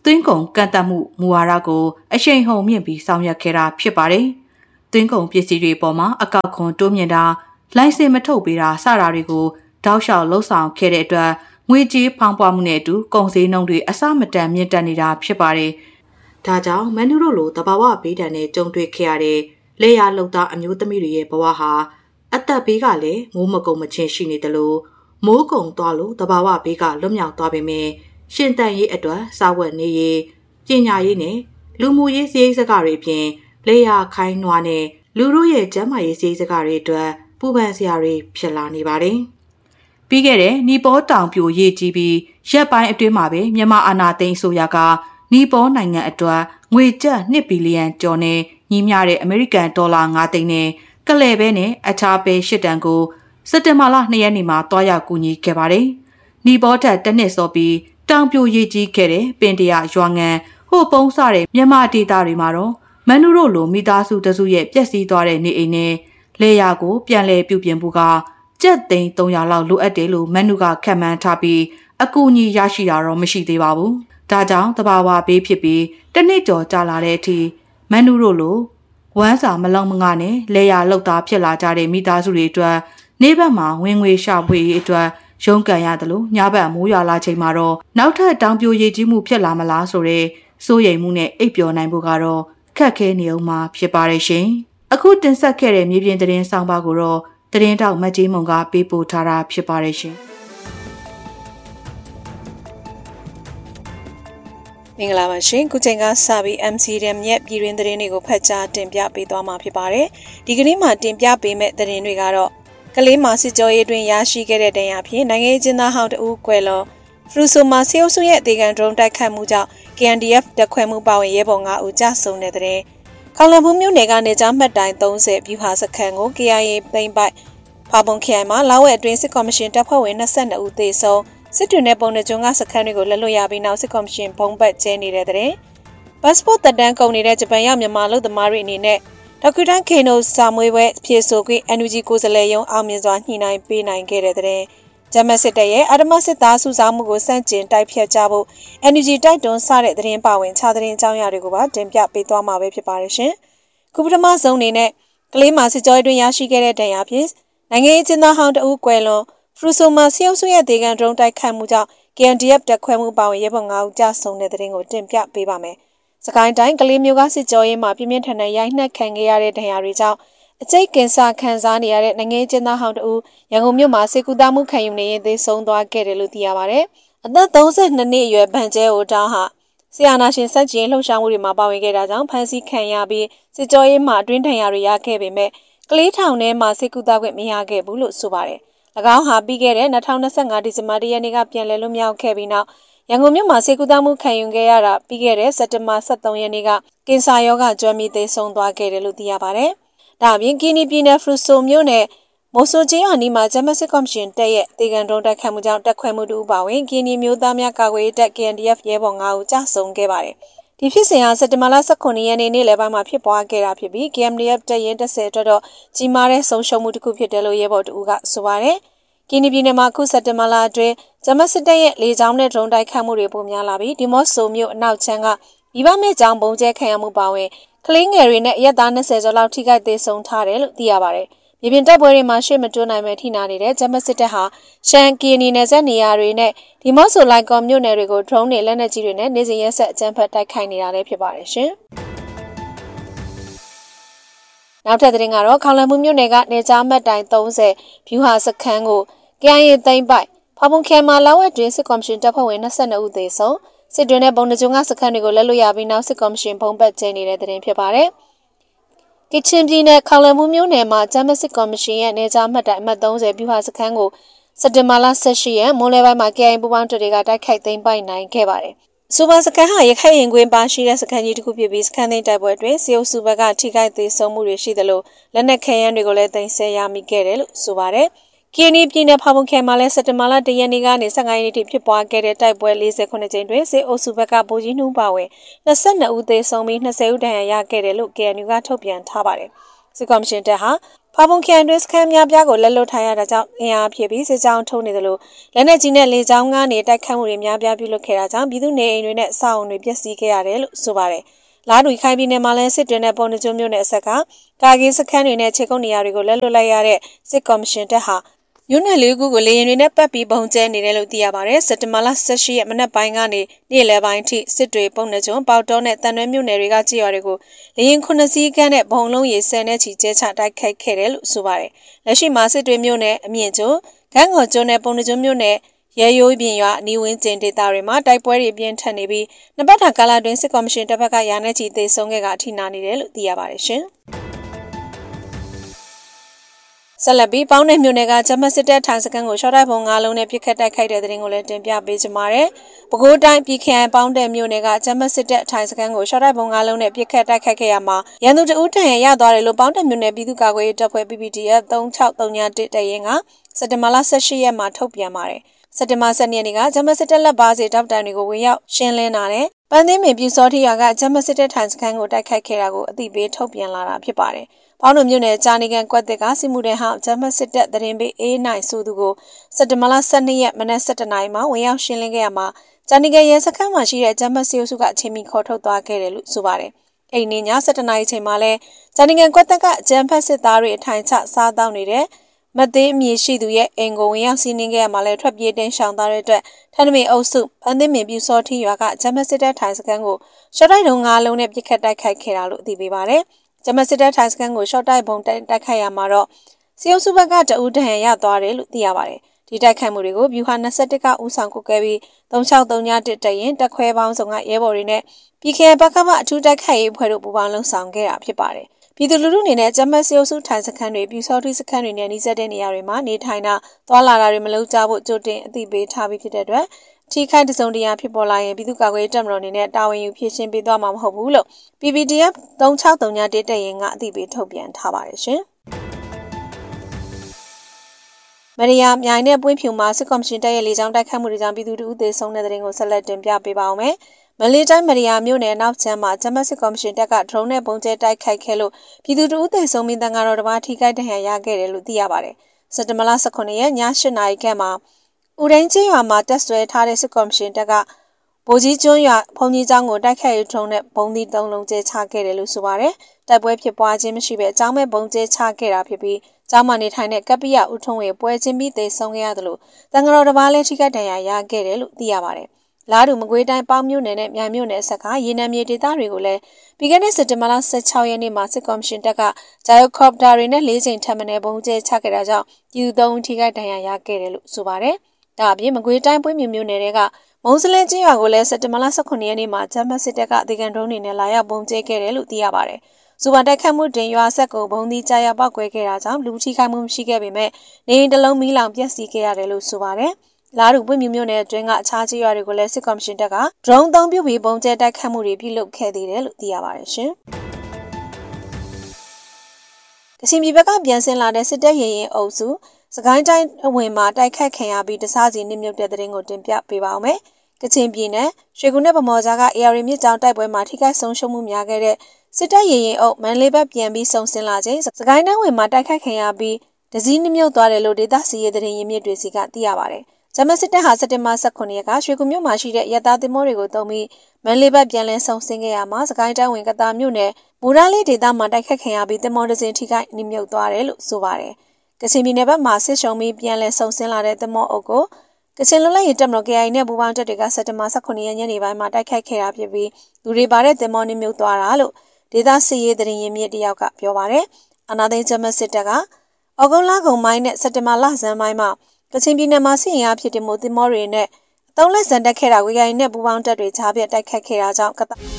သွင်းကုန်ကန့်သတ်မှုမူဝါဒကိုအရှိန်ဟုန်မြင့်ပြီးဆောင်ရွက်ခဲ့တာဖြစ်ပါတယ်။သွင်းကုန်ပစ္စည်းတွေပေါ်မှာအကောက်ခွန်တိုးမြင့်တာလိုင်စင်မထုတ်ပေးတာစတာတွေကိုတောက်လျှောက်လှုပ်ဆောင်ခဲ့တဲ့အတွက်ငွေကြေးဖောင်းပွားမှုနဲ့အတူကုန်စည်နှုန်းတွေအဆမတန်မြင့်တက်နေတာဖြစ်ပါတယ်။ဒါကြောင့်မန်နူတို့လိုတဘာဝဘေးဒဏ်နဲ့ကြုံတွေ့ခဲ့ရတဲ့လေယာလုံသားအမျိုးသမီးတွေရဲ့ဘဝဟာအသက်ဘေးကလည်းမိုးမကုံမချင်းရှိနေတယ်လို့မိုးကုံသွားလို့တဘာဝဘေးကလွတ်မြောက်သွားပေမဲ့ရှင်တန်ရေးအတွက်စာဝတ်နေရေးပညာရေးနဲ့လူမှုရေးစည်းစိမ်စကားတွေအပြင်လေယာခိုင်းနွားနဲ့လူတို့ရဲ့ကျန်းမာရေးစည်းစိမ်စကားတွေအတွက်ပူပန်စရာတွေဖြစ်လာနေပါတယ်။ပြီးခဲ့တဲ့နီပေါတောင်ပြိုရေးကြီးပြီးရက်ပိုင်းအတွင်းမှာပဲမြန်မာအာဏာသိမ်းဆိုရကနီပေါနိုင်ငံအတွက်ငွေကျပ်2ဘီလီယံကျော်နဲ့ညီမျှတဲ့အမေရိကန်ဒေါ်လာ9သိန်းနဲ့ကလဲပဲနဲ့အခြားပဲ8တန်ကိုစက်တင်ဘာလ2ရက်နေ့မှာတွားရောက်ကူညီခဲ့ပါတယ်။နီပေါထက်တစ်နှစ်စောပြီးတောင်ပြိုရေးကြီးခဲ့တဲ့ပင်တရရွာငံဟိုပုံးစတဲ့မြန်မာဒေသတွေမှာတော့မန်နူတို့လိုမိသားစုတစုရဲ့ပျက်စီးသွားတဲ့နေအိမ်နဲ့လေယာကိုပြန်လည်ပြုပြင်ဖို့ကကျပ်သိန်း300လောက်လိုအပ်တယ်လို့မန်နူကခန့်မှန်းထားပြီးအကူအညီရရှိတာတော့မရှိသေးပါဘူး။ဒါကြောင့်တဘာဝဘေးဖြစ်ပြီးတစ်နှစ်ကျော်ကြာလာတဲ့အထိမန်နူတို့လိုဝမ်းစာမလုံမငါနဲ့လေယာလောက်သားဖြစ်လာကြတဲ့မိသားစုတွေအတွက်နေဘက်မှာဝင်ငွေရှာဖွေရေးအတွက်ရုန်းကန်ရတယ်လို့ညဘက်မိုးရွာလာချိန်မှာတော့နောက်ထပ်တောင်ပြိုရေးကြီးမှုဖြစ်လာမလားဆိုတဲ့စိုးရိမ်မှုနဲ့အိပ်ပျော်နိုင်ဖို့ကတော့ခက်ခဲနေအောင်မှာဖြစ်ပါတယ်ရှင်။အခုတင်ဆက်ခဲ့တဲ့မြေပြင်သတင်းဆောင်ပါကိုတော့သတင်းတောက်မတ်ကြီးမုံကပေးပို့ထားတာဖြစ်ပါတယ်ရှင်။မင်္ဂလာပါရှင်ခုချိန်ကစပြီး MCDM ရဲ့ပြည်တွင်းသတင်းတွေကိုဖတ်ကြားတင်ပြပေးသွားမှာဖြစ်ပါတယ်။ဒီကနေ့မှာတင်ပြပေးမယ့်သတင်းတွေကတော့ကလေးမှာစစ်ကြောရေးတွင်ရရှိခဲ့တဲ့တရားဖြင့်နိုင်ငံရေးကျင်းသားဟောင်းတဦးကွယ်လွန်ဖရူဆိုမာဆေးအုပ်စုရဲ့အသေးခံဒရုန်းတိုက်ခတ်မှုကြောင့် KNDF တပ်ခွဲမှုပါဝင်ရဲဘော်9ဦးကြာဆုံးတဲ့တဲ့။ခေါလံဘူးမြို့နယ်ကနေကြားမှတ်တိုင်30ဗျူဟာစခန်းကို KIA သိမ်းပိုက်ဖာပုံခရိုင်မှာလာဝဲအတွင်းစစ်ကော်မရှင်တပ်ဖွဲ့ဝင်22ဦးသေဆုံးစစ်တွင်တဲ့ပုံနှကျုံကစခန်းတွေကိုလက်လွတ်ရပြီးနောက်စစ်ကော်မရှင်ဘုံဘတ်ကျဲနေတဲ့တဲ့။ပတ်စပို့တက်တန်းကုန်နေတဲ့ဂျပန်ရောက်မြန်မာလူသမားတွေအနေနဲ့ဒေါက်တာခေနိုစာမွေးပွဲဖြည့်ဆိုခွင့် NUG ကိုယ်စားလှယ်ရုံးအောင်မြင်စွာညှိနှိုင်းပေးနိုင်ခဲ့တဲ့တဲ့ဂျမစစ်တပ်ရဲ့အဓမ္မစစ်သားစုဆောင်းမှုကိုစန့်ကျင်တိုက်ဖျက်ကြဖို့ NUG တိုက်တွန်းစတဲ့သတင်းပါဝင်ခြားသတင်းအကြောင်းအရာတွေကိုပါတင်ပြပေးသွားမှာပဲဖြစ်ပါတယ်ရှင်။ခုပထမဆုံးအနေနဲ့ကလေးမှာစစ်ကြောရေးတွင်ရရှိခဲ့တဲ့ဒဏ်ရာဖြင့်နိုင်ငံရေးကျင်းသားဟောင်းတဦးကွယ်လွန်ဖရူဆိုမာဆေးအုပ်စုရဲ့ဒေဂန်ဒရုန်းတိုက်ခိုက်မှုကြောင့် KNDF တပ်ခွဲမှုပါဝင်ရဲဘော်9ဦးကြာဆုံးတဲ့သတင်းကိုတင်ပြပေးပါမယ်။စကိုင်းတိုင်းကလေးမျိုးကစစ်ကြောရေးမှာပြင်းပြင်းထန်ထန်ရိုက်နှက်ခံခဲ့ရတဲ့ဒဏ်ရာတွေကြောင့်အကျိတ်ကင်ဆာခံစားနေရတဲ့နိုင်ငံရေးကျင်းသားဟောင်းတဦးရန်ကုန်မြို့မှာစေကူတာမှုခံယူနေရင်သေဆုံးသွားခဲ့တယ်လို့သိရပါတယ်။အသက်32နှစ်အရွယ်ဗန်ကျဲအိုတောင်းဟာဆီယာနာရှင်စက်ကြီးလှုပ်ရှားမှုတွေမှာပါဝင်ခဲ့တာကြောင့်ဖမ်းဆီးခံရပြီးစစ်ကြောရေးမှာအတွင်းဒဏ်ရာတွေရခဲ့ပေမဲ့ကလေးထောင်ထဲမှာစေကူတာခွင့်မရခဲ့ဘူးလို့ဆိုပါတယ်။၎င်းဟာပြီးခဲ့တဲ့2025ဒီဇင်ဘာ1ရက်နေ့ကပြန်လည်လွတ်မြောက်ခဲ့ပြီးနောက်ရန်ကုန်မြို့မှာစေကူတာမှုခံယူခဲ့ရတာပြီးခဲ့တဲ့စက်တင်ဘာ23ရက်နေ့ကကင်ဆာရောဂါကျွမ်းပြီးသေဆုံးသွားခဲ့တယ်လို့သိရပါတယ်။ဒါအပြင်ကင်းနီပြည်နယ်ဖရူဆိုမြို့နယ်မိုဆိုကျေးရွာနီးမှာဂျမစစ်ကော်မရှင်တပ်ရဲ့တေကန်ဒရုန်းတိုက်ခိုက်မှုကြောင့်တပ်ခွဲမှုတူပါဝင်ကင်းနီမျိုးသားများကာကွယ်ရေးတပ် KNDF ရဲဘော်9ဦးကြာဆုံးခဲ့ပါတယ်။ဒီဖြစ်စဉ်ဟာစက်တင်ဘာလ19ရက်နေ့နေ့လယ်ပိုင်းမှာဖြစ်ပွားခဲ့တာဖြစ်ပြီး KNDF တပ်ရင်း30အတွက်တော့ကြီးမားတဲ့ဆုံးရှုံးမှုတစ်ခုဖြစ်တယ်လို့ရဲဘော်တူကဆိုပါတယ်။ကင်းနီပြည်နယ်မှာအခုစက်တင်ဘာလအတွင်းဂျမစစ်တပ်ရဲ့လေကြောင်းနဲ့ဒရုန်းတိုက်ခိုက်မှုတွေပိုများလာပြီးဒီမော့ဆိုမြို့အနောက်ချမ်းကမိဘမဲ့ကြောင်ပုံကျဲခံရမှုပါဝင်ကလေးငယ်တွေနဲ့ရက်သား20ကျော်လောက်ထိခိုက်သေးဆုံးထားတယ်လို့သိရပါတယ်။မြေပြင်တပ်ပွဲတွေမှာရှေ့မတွန်းနိုင်မဲ့ထိနာနေတဲ့ဂျမစစ်တပ်ဟာရှန်ကီနီနယ်စပ်နေရာတွေနဲ့ဒီမော့ဆိုလိုက်ကော်မြို့နယ်တွေကိုဒရုန်းတွေလက်နက်ကြီးတွေနဲ့နေစဉ်ရက်ဆက်အကြမ်းဖက်တိုက်ခိုက်နေတာလည်းဖြစ်ပါတယ်ရှင်။နောက်ထပ်သတင်းကတော့ခေါလံမှုမြို့နယ်ကနေကြားမှတ်တိုင်30ဗျူဟာစခန်းကို KIA သိမ်းပိုက်ဖာပုံခရိုင်မှာလာဝဲတွင်စစ်ကော်မရှင်တပ်ဖွဲ့ဝင်22ဦးသေဆုံးစစ်တွင်တဲ့ပုံနှကျုံကစခန်းတွေကိုလက်လွတ်ရပြီးနောက်စစ်ကော်မရှင်ဘုံဘတ်ကျင်းနေတဲ့သတင်းဖြစ်ပါတယ်။ကချင်ပြည်နယ်ခေါလံမှုမြို့နယ်မှာဂျမစစ်ကော်မရှင်ရဲ့နေကြားမှတ်တိုင်အမှတ်30ဗျူဟာစခန်းကိုစက်တင်ဘာလ18ရက်မိုးလယ်ပိုင်းမှာ KIA ပူးပေါင်းတပ်တွေကတိုက်ခိုက်သိမ်းပိုက်နိုင်ခဲ့ပါတယ်။စူပါစခန်းဟာရခိုင်ရင်ကွင်းပါရှိတဲ့စခန်းကြီးတစ်ခုဖြစ်ပြီးစခန်းသိမ်းတိုက်ပွဲတွင်စီအုပ်စုဘက်ကထိခိုက်သေးဆုံးမှုတွေရှိသလိုလက်နက်ခဲယမ်းတွေကိုလည်းသိမ်းဆည်းရမိခဲ့တယ်လို့ဆိုပါတယ်။ကင်းနီပြည်နယ်ဖာပုံခရိုင်မှာလည်းစက်တင်ဘာလ1ရက်နေ့ကနေ15ရက်နေ့ထိဖြစ်ပွားခဲ့တဲ့တိုက်ပွဲ48ကြိမ်တွင်စစ်အုပ်စုဘက်ကဗိုလ်ကြီးနှူးပါဝင်22ဦးသေဆုံးပြီး20ဦးဒဏ်ရာရခဲ့တယ်လို့ KNU ကထုတ်ပြန်ထားပါတယ်။စစ်ကော်မရှင်တပ်ဟာဖားပုံခရိုင်တွင်းစခန်းများပြားကိုလက်လွတ်ထားရတာကြောင့်အင်အားဖြစ်ပြီးစစ်ကြောင်းထုံးနေသလိုလက်နက်ကြီးနဲ့လေကြောင်းကနေတိုက်ခတ်မှုတွေများပြားပြုလုပ်ခဲ့တာကြောင့်ပြည်သူနေအိမ်တွေနဲ့အဆောက်အုံတွေပျက်စီးခဲ့ရတယ်လို့ဆိုပါတယ်။လာတူခိုင်ပြည်နယ်မှာလည်းစစ်တွေနဲ့ပုံနှကျုံမြို့နယ်အဆက်ကကာကင်းစခန်းတွေနဲ့ခြေကုပ်နေရာတွေကိုလက်လွတ်လိုက်ရတဲ့စစ်ကော်မရှင်တပ်ဟာမြို့နယ်လေးခုကိုလေယာဉ်တွေနဲ့ပတ်ပြီးပုံကျဲနေတယ်လို့သိရပါတယ်။စက်တင်ဘာလ18ရက်မနက်ပိုင်းကနေနေ့လယ်ပိုင်းထိစစ်တွေပုံနှကျုံပေါတောနဲ့တန်ရွဲမြို့နယ်တွေကကြေးရွာတွေကိုလေယာဉ်9စီးကန်းနဲ့ဘုံလုံးရေ10နဲ့ချီကျဲချတိုက်ခိုက်ခဲ့တယ်လို့ဆိုပါတယ်။လက်ရှိမှာစစ်တွေမြို့နယ်အမြင့်ကျုံဂန်းကော်ကျုံနဲ့ပုံနှကျုံမြို့နယ်ရဲရိုးပြင်ရွာနီဝင်းကျင်းဒေသတွေမှာတိုက်ပွဲတွေပြင်းထန်နေပြီးနှစ်ပတ်တာကာလတွင်စစ်ကော်မရှင်တပ်ဖက်ကရာနဲ့ချီသေဆုံးခဲ့ကအထိနာနေတယ်လို့သိရပါတယ်ရှင်။ဆက်လက်ပြီးပေါင်းတဲ့မြို့နယ်ကဂျမတ်စစ်တပ်ထိုင်စခန်းကိုရှော့တိုက်ပုံ၅လုံးနဲ့ပြစ်ခတ်တိုက်ခိုက်တဲ့တဲ့ရင်ကိုလည်းတင်ပြပေးကြပါမယ်။ပဲခူးတိုင်းပြည်ခိုင်ပေါင်းတဲ့မြို့နယ်ကဂျမတ်စစ်တပ်ထိုင်စခန်းကိုရှော့တိုက်ပုံ၅လုံးနဲ့ပြစ်ခတ်တိုက်ခိုက်ခဲ့ရမှာရန်သူတဦးတန်ရသွားတယ်လို့ပေါင်းတဲ့မြို့နယ်ပြည်သူ့ကာကွယ်ရေးတပ်ဖွဲ့ PPDF 3631တဲ့ရင်ကစက်တင်ဘာလ18ရက်မှာထုတ်ပြန်ပါတယ်။စက်တင်ဘာ12ရက်နေ့ကဂျမတ်စစ်တပ်လက်ပါစီတောက်တိုင်တွေကိုဝင်ရောက်ရှင်းလင်းတာနဲ့ပန်းသိမ်းပင်ပြူစောထီရွာကဂျမတ်စစ်တပ်ထိုင်စခန်းကိုတိုက်ခိုက်ခဲ့တာကိုအသိပေးထုတ်ပြန်လာတာဖြစ်ပါတယ်။ပေါင်းတို့မြို့နယ်ဂျာနီကန်ကွက်သစ်ကစစ်မှုထမ်းဟောင်းဂျမတ်စစ်တပ်သတင်းပေးအေးနိုင်ဆိုသူကိုစက်တင်ဘာလ12ရက်မနက်7:00နာရီမှာဝင်ရောက်ရှင်းလင်းခဲ့ရမှာဂျာနီကန်ရဲစခန်းမှာရှိတဲ့ဂျမတ်စီအုပ်စုကအချိန်မီခေါ်ထုတ်သွားခဲ့တယ်လို့ဆိုပါတယ်။အဲ့ဒီနေ့ည7:00နာရီချိန်မှာလဲဂျာနီကန်ကွက်သစ်ကဂျမ်ဖက်စစ်သားတွေအထိုင်ချစားတောင်းနေတဲ့မသေးအမည်ရှိသူရဲ့အိမ်ကိုဝင်ရောက်စီးနင်းခဲ့ရမှာလဲထွက်ပြေးတင်းရှောင်သားတဲ့အတွက်ထန်းနမေအုပ်စုဖန်းသိမ်းပင်ပြူစောထီရွာကဂျမတ်စစ်တပ်ထိုင်စခန်းကိုရှော့တိုက်တုံး၅လုံးနဲ့ပြစ်ခတ်တိုက်ခိုက်ခဲ့တာလို့သိပေးပါတယ်။ဂျမတ်စစ်တပ်ထိုင်စခန်းကိုရှော့တိုက်ပုံတိုက်ခိုက်ရမှာတော့စီအုပ်စုဘက်ကတအူးတဟန်ရသွားတယ်လို့သိရပါတယ်။ဒီတိုက်ခိုက်မှုတွေကိုဗျူဟာ21ကဦးဆောင်ကုတ်ခဲ့ပြီး3631တက်ရင်တက်ခွဲပေါင်းစုံကရဲဘော်တွေနဲ့ပြည်ခဲဘက်ကမှအထူးတိုက်ခိုက်ရေးဖွဲ့တို့ပူးပေါင်းလှုံ့ဆော်ခဲ့တာဖြစ်ပါတယ်။ပြည်သူလူထုအနေနဲ့ဂျမတ်စီအုပ်စုထိုင်စခန်းတွေပြူစောထီစခန်းတွေနဲ့နှိစက်တဲ့နေရာတွေမှာနေထိုင်တာသွာလာတာတွေမလုပ်ကြဖို့ကြိုတင်အသိပေးထားပြီးဖြစ်တဲ့အတွက်ထိခိုက်တစုံတရာဖြစ်ပေါ်လာရင်ပြည်သူ့ကာကွယ်ရေးတပ်မတော်အနေနဲ့တာဝန်ယူဖြည့်ရှင်းပေးသွားမှာမဟုတ်ဘူးလို့ PPDF 3631တက်ရင်ကအသိပေးထုတ်ပြန်ထားပါတယ်ရှင်။မရီယာမြိုင်နဲ့ပွင့်ဖြူမှာစစ်ကော်မရှင်တပ်ရဲ့လေကြောင်းတိုက်ခိုက်မှုတွေကြောင့်ပြည်သူတို့သေဆုံးတဲ့တဲ့ရင်ကိုဆက်လက်တင်ပြပေးပါောင်းမယ်။မလေးတိုင်းမရီယာမြို့နယ်နောက်ချမ်းမှာဂျမတ်စစ်ကော်မရှင်တပ်ကဒရုန်းနဲ့ပုံကျဲတိုက်ခိုက်ခဲ့လို့ပြည်သူတို့သေဆုံးပြီးတန်ကတော့တပါးထိခိုက်ဒဏ်ရာရခဲ့တယ်လို့သိရပါတယ်။စက်တင်ဘာလ18ရက်ည8:00နာရီခန့်မှာဦးရင်းချင်းရွာမှာတက်ဆွဲထားတဲ့စစ်ကော်မရှင်တပ်ကဗိုလ်ကြီးကျွန်းရွာဘုံကြီးကျောင်းကိုတိုက်ခိုက်ရေးဒရုန်းနဲ့ဘုံသီး3လုံးကျဲချခဲ့တယ်လို့ဆိုပါတယ်။တိုက်ပွဲဖြစ်ပွားခြင်းမရှိဘဲအကြောင်းမဲ့ဘုံကျဲချခဲ့တာဖြစ်ပြီးကျောင်းမှာနေထိုင်တဲ့ကပ္ပိယဦးထုံးဝေပွဲချင်းပြီးသေဆုံးခဲ့ရတယ်လို့တန်ကတော့တပါးလည်းထိခိုက်ဒဏ်ရာရခဲ့တယ်လို့သိရပါတယ်။လာတူမကွေးတိုင်းပေါင်းမြို့နယ်နဲ့မြိုင်မြို့နယ်အဆက်ကရေနံမြေဒေသတွေကိုလည်းပြီးခဲ့တဲ့စက်တင်ဘာလ16ရက်နေ့မှာစစ်ကော်မရှင်တပ်ကဂျိုင်ကော်ပတာတွေနဲ့၄ချိန်ထပ်မံဘုံကျဲချခဲ့တာကြောင့်ပြည်သူ3ဦးထိခိုက်ဒဏ်ရာရခဲ့တယ်လို့ဆိုပါတယ်။ဒါအပြင်မကွေးတိုင်းပွင့်မြို့နယ်တွေကမုံစလဲချင်းရွာကိုလည်းစက်တင်ဘာလ18ရက်နေ့မှာဂျမတ်စစ်တပ်ကအသေးခံဒရုန်းတွေနဲ့လာရောက်ဘုံကျဲခဲ့တယ်လို့သိရပါတယ်။စူပါတိုက်ခတ်မှုတင်ရွာဆက်ကိုဘုံသီးကြားရောက်ပောက်ကွဲခဲ့တာကြောင့်လူထိခိုက်မှုမရှိခဲ့ပေမဲ့နေအိမ်တစ်လုံးမီးလောင်ပျက်စီးခဲ့ရတယ်လို့ဆိုပါတယ်။လာတူပွင့်မြို့နယ်အတွင်းကအခြားကြေးရွာတွေကိုလည်းစစ်ကော်မရှင်တပ်ကဒရုန်းသုံးပြုပြီးဘုံကျဲတိုက်ခတ်မှုတွေပြုလုပ်ခဲ့သေးတယ်လို့သိရပါတယ်ရှင်။ကချင်ပြည်ဘက်ကပြန်ဆင်းလာတဲ့စစ်တပ်ရင်ရင်အုပ်စုစကိုင်းတိုင်းအဝင်မှာတိုက်ခိုက်ခံရပြီးတစားစီနစ်မြုပ်တဲ့တဲ့ရင်ကိုတင်ပြပေးပါောင်းမယ်။ကချင်ပြည်နယ်ရွှေကူနဲ့ဗမော်ကြားက AR မြစ်ကြောင်းတိုက်ပွဲမှာထိခိုက်ဆုံးရှုံးမှုများခဲ့တဲ့စစ်တပ်ရင်ရင်အုပ်မန်လေးဘက်ပြန်ပြီးစုံစင်းလာခြင်းစကိုင်းတိုင်းဝင်မှာတိုက်ခိုက်ခံရပြီးတစည်းနစ်မြုပ်သွားတယ်လို့ဒေသစီရေးတဲ့ရင်မြစ်တွေစီကသိရပါတယ်။ဂျမတ်စစ်တပ်ဟာစက်တင်ဘာ18ရက်ကရွှေကူမြို့မှာရှိတဲ့ရတာသင်္ဘောတွေကိုတုံးပြီးမန်လေးဘက်ပြန်လည်စုံစင်းခဲ့ရမှာစကိုင်းတိုင်းဝင်ကတာမြို့နယ်မူရလေးဒေသမှာတိုက်ခိုက်ခံရပြီးသင်္ဘောတစ်စင်းထိခိုက်နစ်မြုပ်သွားတယ်လို့ဆိုပါတယ်။ကချင်ပြည်နယ်ဘက်မှာစစ်ရှုံပြီးပြန်လည်စုံစင်းလာတဲ့သင်္ဘောအုပ်ကိုကချင်လွတ်လပ်ရေးတပ်မတော် KIA နဲ့ပူးပေါင်းတပ်တွေကစက်တင်ဘာ18ရက်ညနေပိုင်းမှာတိုက်ခိုက်ခဲ့တာဖြစ်ပြီးလူတွေပါတဲ့သင်္ဘောနစ်မြုပ်သွားတာလို့ဒေသစီရေးတဲ့ရင်မြစ်တယောက်ကပြောပါတယ်။အနာသိန်းဂျမတ်စစ်တပ်ကဩဂုတ်လကုန်ပိုင်းနဲ့စက်တင်ဘာလဆန်းပိုင်းမှာကချင်ပြည်နယ်မှာစစ်ရင်အားဖြစ်တဲ့မိုးသင်္ဘောတွေနဲ့အသုံးလက်စံတက်ခဲ့တာဝေကိုင်နဲ့ပူပေါင်းတပ်တွေကြားပြတ်တိုက်ခတ်ခဲ့တာကြောင့်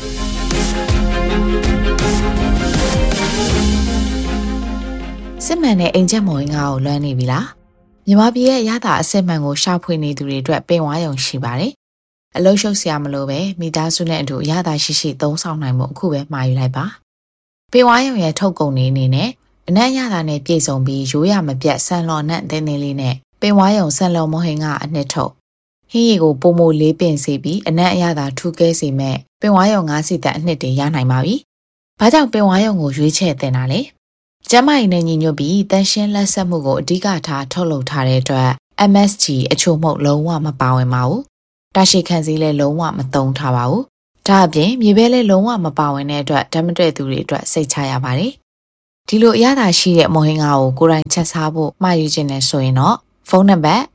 စစ်မှန်တဲ့အိမ်ချက်မော်ရင်ကိုလွမ်းနေပြီလားမြန်မာပြည်ရဲ့ရတာအစစ်မှန်ကိုရှာဖွေနေသူတွေအတွက်ပင်ဝါရုံရှိပါတယ်အလုံးရှုပ်စရာမလိုပဲမိသားစုနဲ့အတူရတာရှိရှိသုံးဆောင်နိုင်မှုအခုပဲမှာယူလိုက်ပါပင်ဝါရုံရဲ့ထုတ်ကုန်နေအနေနဲ့အနက်ရတာနဲ့ပြည်စုံပြီးရိုးရမပြတ်ဆန်လော်နဲ့တင်းတင်းလေးနဲ့ပင်ဝါရုံဆန်လော်မဟင်ကအနှစ်ထုတ်ဟင်းရီကိုပုံမိုလေးပင်စေပြီးအနက်အရသာထူးကဲစေမဲ့ပင်ဝါရုံ9စီတက်အနှစ်တွေရနိုင်ပါပြီ။ဘာကြောင့်ပင်ဝါရုံကိုရွေးချယ်တင်တာလဲကျမကြီးနဲ့ညီညွတ်ပြီးတန်ရှင်းလက်ဆက်မှုကိုအဓိကထားထုတ်လုပ်ထားတဲ့အတွက် MSG အချို့မှုလုံးဝမပါဝင်ပါဘူး။တာရှည်ခံစည်းလည်းလုံးဝမသုံးထားပါဘူး။ဒါအပြင်မြေပဲလည်းလုံးဝမပါဝင်တဲ့အတွက်ဓာတ်မတည့်သူတွေအတွက်စိတ်ချရပါတယ်။ဒီလိုအရသာရှိတဲ့မုံဟင်းကားကိုကိုယ်တိုင်ချက်စားဖို့မှာယူခြင်းနဲ့ဆိုရင်တော့ဖုန်းနံပါတ်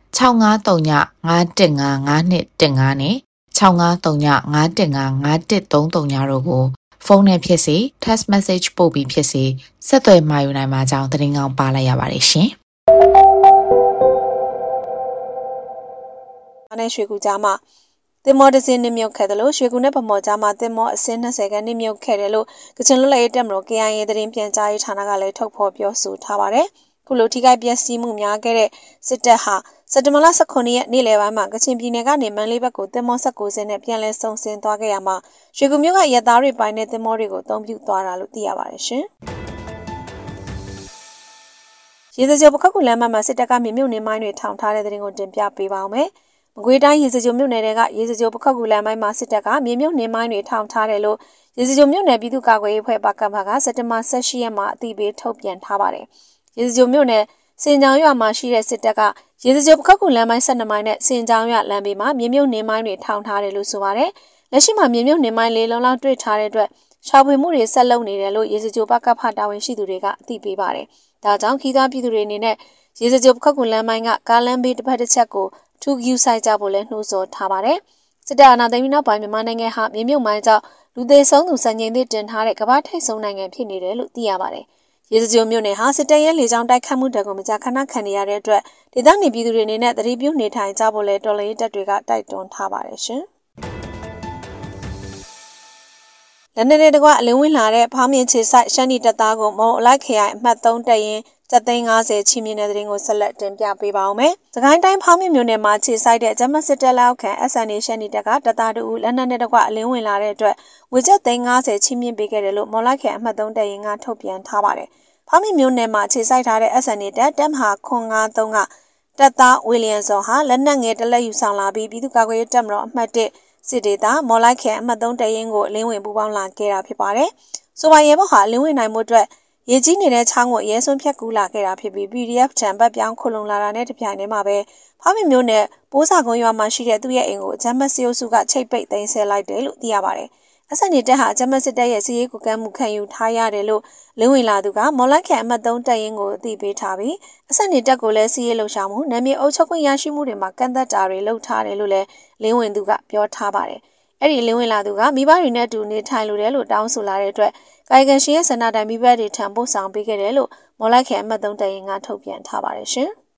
65395155နဲ့6539515533တို့ကိုဖုန်းနဲ့ဖြစ်စေ text message ပို့ပြီးဖြစ်စေဆက်သွယ်မှာယူနိုင်မှာကြောင်းသတင်းကောင်းပါလိုက်ရပါတယ်ရှင်။အနေရွှေကူကြားမှာတင်မော်ဒဇင်းနှမြုပ်ခဲ့တယ်လို့ရွှေကူနဲ့ဗမော်ကြားမှာတင်မော်အစင်း20ခန်းနှမြုပ်ခဲ့တယ်လို့ကချင်လွတ်လပ်ရေးတပ်မတော် KIA သတင်းပြန်ကြားရေးဌာနကလည်းထုတ်ဖော်ပြောဆိုထားပါတယ်။ခုလိုထိခိုက်ပျက်စီးမှုများခဲ့တဲ့စစ်တပ်ဟာစက်တင်ဘာလ19ရက်နေ့လယ်ပိုင်းမှာကချင်ပြည်နယ်ကနေမန္တလေးဘက်ကိုတင်မော်19စင်းနဲ့ပြန်လည်ဆုံဆင်းသွားခဲ့ရမှာရွှေကူမြို့ကရဲသားတွေပိုင်းတဲ့တင်မော်တွေကိုအသုံးပြုသွားတာလို့သိရပါတယ်ရှင်။ရေစကြိုပခက်ကူလမ်းမှာစစ်တပ်ကမြေမြုပ်နေမိုင်းတွေထောင်ထားတဲ့တဲ့ရင်ကိုတင်ပြပေးပါောင်းမယ်။မကွေးတိုင်းရေစကြိုမြို့နယ်တွေကရေစကြိုပခက်ကူလမ်းပိုင်းမှာစစ်တပ်ကမြေမြုပ်နေမိုင်းတွေထောင်ထားတယ်လို့ရေစကြိုမြို့နယ်ပြည်သူ့ကာကွယ်ရေးအဖွဲ့ပါကမကစက်တင်ဘာ18ရက်မှာအသိပေးထုတ်ပြန်ထားပါတယ်။ရေစကြိုမြို့နယ်စင်ကြောင်ရွာမှာရှိတဲ့စစ်တပ်ကရေစကြိုပခက်ကူလမ်းပိုင်း12မိုင်နဲ့စင်ကြောင်ရွာလမ်းဘေးမှာမြေမြုပ်နေမိုင်းတွေထောင်ထားတယ်လို့ဆိုပါတယ်။လက်ရှိမှာမြေမြုပ်နေမိုင်းလေးလုံးလောက်တွေ့ထားတဲ့အတွက်ရှာဖွေမှုတွေဆက်လုပ်နေတယ်လို့ရေစကြိုပကဖတာဝန်ရှိသူတွေကအသိပေးပါတယ်။ဒါကြောင့်ခီးသွွားပြည်သူတွေအနေနဲ့ရေစကြိုပခက်ကူလမ်းပိုင်းကကားလမ်းဘေးတစ်ဖက်တစ်ချက်ကိုထူယူဆိုင်ကြဖို့လည်းနှိုးဆော်ထားပါတယ်။စစ်တပ်အာဏာသိမ်းပြီးနောက်ပိုင်းမြန်မာနိုင်ငံဟာမြေမြုပ်မိုင်းကြောင့်လူသေဆုံးသူစံချိန်သစ်တင်ထားတဲ့ကမ္ဘာထိပ်ဆုံးနိုင်ငံဖြစ်နေတယ်လို့သိရပါတယ်။ရေစကြိုမြို့နယ်ဟာစစ်တပ်ရဲ့လေကြောင်းတိုက်ခတ်မှုတံကိုမကြာခဏခံနေရတဲ့အတွက်ဒေသနေပြည်သူတွေအနေနဲ့သတိပြုနေထိုင်ကြဖို့လည်းတော်လှန်ရေးတပ်တွေကတိုက်တွန်းထားပါတယ်ရှင်။လက်နက်တွေတကွအလင်းဝင်လာတဲ့ဖောင်းမြင့်ချေဆိုင်ရှမ်းနီတပ်သားကိုမုံအလိုက်ခရိုင်အမှတ်3တပ်ရင်း750ချီမြင့်တဲ့တဲ့ရင်ကိုဆက်လက်တင်ပြပေးပါအောင်မယ်။စကိုင်းတိုင်းဖောင်းမြင့်မြို့နယ်မှာခြေဆိုင်တဲ့ဂျမတ်စစ်တပ်လက်အောက်ခံ SNA ရှမ်းနီတပ်ကတပ်သားတို့လက်နက်နဲ့တကွအလင်းဝင်လာတဲ့အတွက်ငွေကျပ်350ချီမြင့်ပေးခဲ့တယ်လို့မော်လိုက်ခရိုင်အမှတ်3တပ်ရင်းကထုတ်ပြန်ထားပါတယ်။ဖောင်းမြင့်မြို့နယ်မှာခြေဆိုင်ထားတဲ့ SNA တပ်မဟာ953ကတပ်သားဝီလီယံစောဟာလက်နက်ငယ်တစ်လက်ယူဆောင်လာပြီးပြည်သူ့ကာကွယ်ရေးတပ်မတော်အမှတ်1စစ်ဒေသမော်လိုက်ခရိုင်အမှတ်3တပ်ရင်းကိုအလင်းဝင်ပူးပေါင်းလာခဲ့တာဖြစ်ပါတယ်။ဆိုပါရဲဘော်ဟာအလင်းဝင်နိုင်မှုအတွက်ရေကြီးနေတဲ့ချောင်းကိုရဲစွန်းဖြတ်ကူးလာခဲ့တာဖြစ်ပြီး PDF ထံဘက်ပြောင်းခုလုံလာတာနဲ့တပြိုင်တည်းမှာပဲဖောင်းမြမျိုးနဲ့ပိုးစာကုန်းရွာမှာရှိတဲ့သူ့ရဲ့အိမ်ကိုအကြမ်းဖက်စစ်အုပ်စုကချိတ်ပိတ်သိမ်းဆည်းလိုက်တယ်လို့သိရပါတယ်။အဆက်နေတက်ဟာအကြမ်းဖက်စစ်တပ်ရဲ့စီးရေးကူကမ်းမှုခံယူထားရတယ်လို့လင်းဝင်လာသူကမော်လိုက်ခန်အမှတ်3တပ်ရင်းကိုအသိပေးထားပြီးအဆက်နေတက်ကိုလည်းစီးရေးလှုပ်ရှားမှုနာမည်အုပ်ချုပ်ခွင့်ရရှိမှုတွေမှာကန့်သက်တာတွေလုပ်ထားတယ်လို့လည်းလင်းဝင်သူကပြောထားပါတယ်။အဲ့ဒီလင်းဝင်လာသူကမိဘတွေနဲ့အတူနေထိုင်လိုတယ်လို့တောင်းဆိုလာတဲ့အတွက်ကာယကံရှင်ရဲ့ဆန္ဒတိုင်းမိဘတွေထံပို့ဆောင်ပေးခဲ့တယ်လို့မော်လိုက်ခန်အမှတ်3တပ်ရင်းကထုတ်ပြန်ထားပါတယ်ရှင်။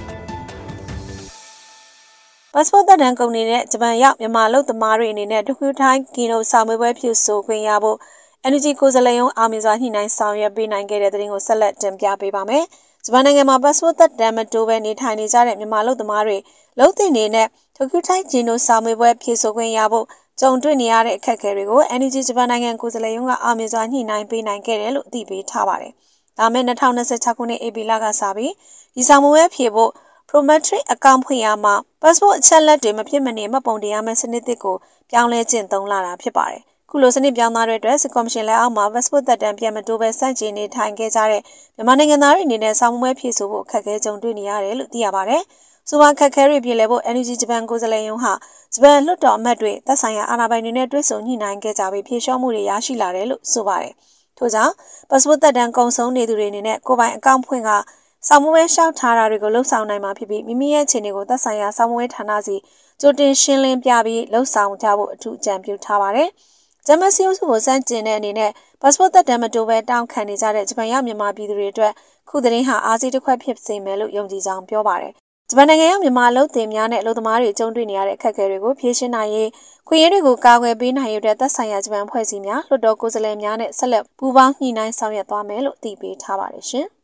ပတ်စပို့သက်တမ်းကုန်နေတဲ့ဂျပန်ရောက်မြန်မာလူသမားတွေအနေနဲ့တခုထိုင်းကီနိုစာမေးပွဲပြုဆိုခွင့်ရဖို့ Energy ကိုယ်စားလှယ်ရုံးအောင်မြင်စွာညှိနှိုင်းဆောင်ရွက်ပေးနိုင်ခဲ့တဲ့တဲ့ရင်ကိုဆက်လက်တင်ပြပေးပါမယ်။ဂျပန်နိုင်ငံမှာပတ်စပို့သက်တမ်းမတိုးဘဲနေထိုင်နေကြတဲ့မြန်မာလူသမားတွေလုံသင်နေတဲ့တခုထိုင်းကီနိုစာမေးပွဲပြုဆိုခွင့်ရဖို့ကြုံတွေ့နေရတဲ့အခက်အခဲတွေကို Energy ဂျပန်နိုင်ငံကိုယ်စားလှယ်ရုံးကအောင်မြင်စွာညှိနှိုင်းပေးနိုင်ခဲ့တယ်လို့အသိပေးထားပါတယ်။ဒါမဲ့2026ခုနှစ်ဧပြီလကစပြီးဒီစာမေးပွဲဖြေဖို့ Prometric အကောင့်ဖွင့်ရမှာ passport အချက်လက်တွေမဖြစ်မနေမှတ်ပုံတင်ရမယ့်စနစ်သစ်ကိုပြောင်းလဲကျင့်သုံးလာတာဖြစ်ပါတယ်။ခုလိုစနစ်ပြောင်းသားတဲ့အတွက်စစ်ကော်မရှင်လက်အောက်မှာ passport သက်တမ်းပြန်မတိုးပဲစန့်ကျင်နေထိုင်ခဲ့ကြတဲ့မြန်မာနိုင်ငံသားတွေအနေနဲ့စာမေးပွဲဖြေဆိုဖို့အခက်အခဲကြုံတွေ့နေရတယ်လို့သိရပါတယ်။ဆိုပါခက်ခဲတွေပြည်လဲဖို့ Energy ဂျပန်ကိုယ်စားလှယ်ရုံးဟာဂျပန်လွှတ်တော်အမတ်တွေသက်ဆိုင်ရာအာဏာပိုင်တွေနဲ့တွေ့ဆုံညှိနှိုင်းခဲ့ကြပြီးဖြေလျှော့မှုတွေရရှိလာတယ်လို့ဆိုပါတယ်။ထို့ကြောင့် passport သက်တမ်းကုန်ဆုံးနေသူတွေအနေနဲ့ကိုယ်ပိုင်အကောင့်ဖွင့်ကစာမေးပွဲရှောက်ထားတာတွေကိုလှုပ်ဆောင်နိုင်မှာဖြစ်ပြီးမိမိရဲ့အခြေအနေကိုသက်ဆိုင်ရာစာမေးပွဲဌာနစီကြိုတင်ရှင်းလင်းပြပြီးလှုပ်ဆောင်ကြဖို့အထူးအကြံပြုထားပါတယ်။ဂျမတ်စီအုပ်စုကိုစန့်ကျင်တဲ့အနေနဲ့ passport သက်တမ်းမတိုးဘဲတောင်းခံနေကြတဲ့ဂျပန်ရောက်မြန်မာပြည်သူတွေအတွက်ခုသတင်းဟာအားစီးတစ်ခွက်ဖြစ်စေမယ်လို့ယုံကြည်ကြောင်းပြောပါတယ်။ဂျပန်နိုင်ငံရောက်မြန်မာအလုပ်သင်များနဲ့အလုပ်သမားတွေကြုံတွေ့နေရတဲ့အခက်အခဲတွေကိုဖြေရှင်းနိုင်ရေးခွင့်ရတွေကိုကာကွယ်ပေးနိုင်ရေးအတွက်သက်ဆိုင်ရာဂျပန်ဖွဲ့စည်းများလွှတ်တော်ကိုယ်စားလှယ်များနဲ့ဆက်လက်ပူးပေါင်းညှိနှိုင်းဆောင်ရွက်သွားမယ်လို့အသိပေးထားပါတယ်ရှင်။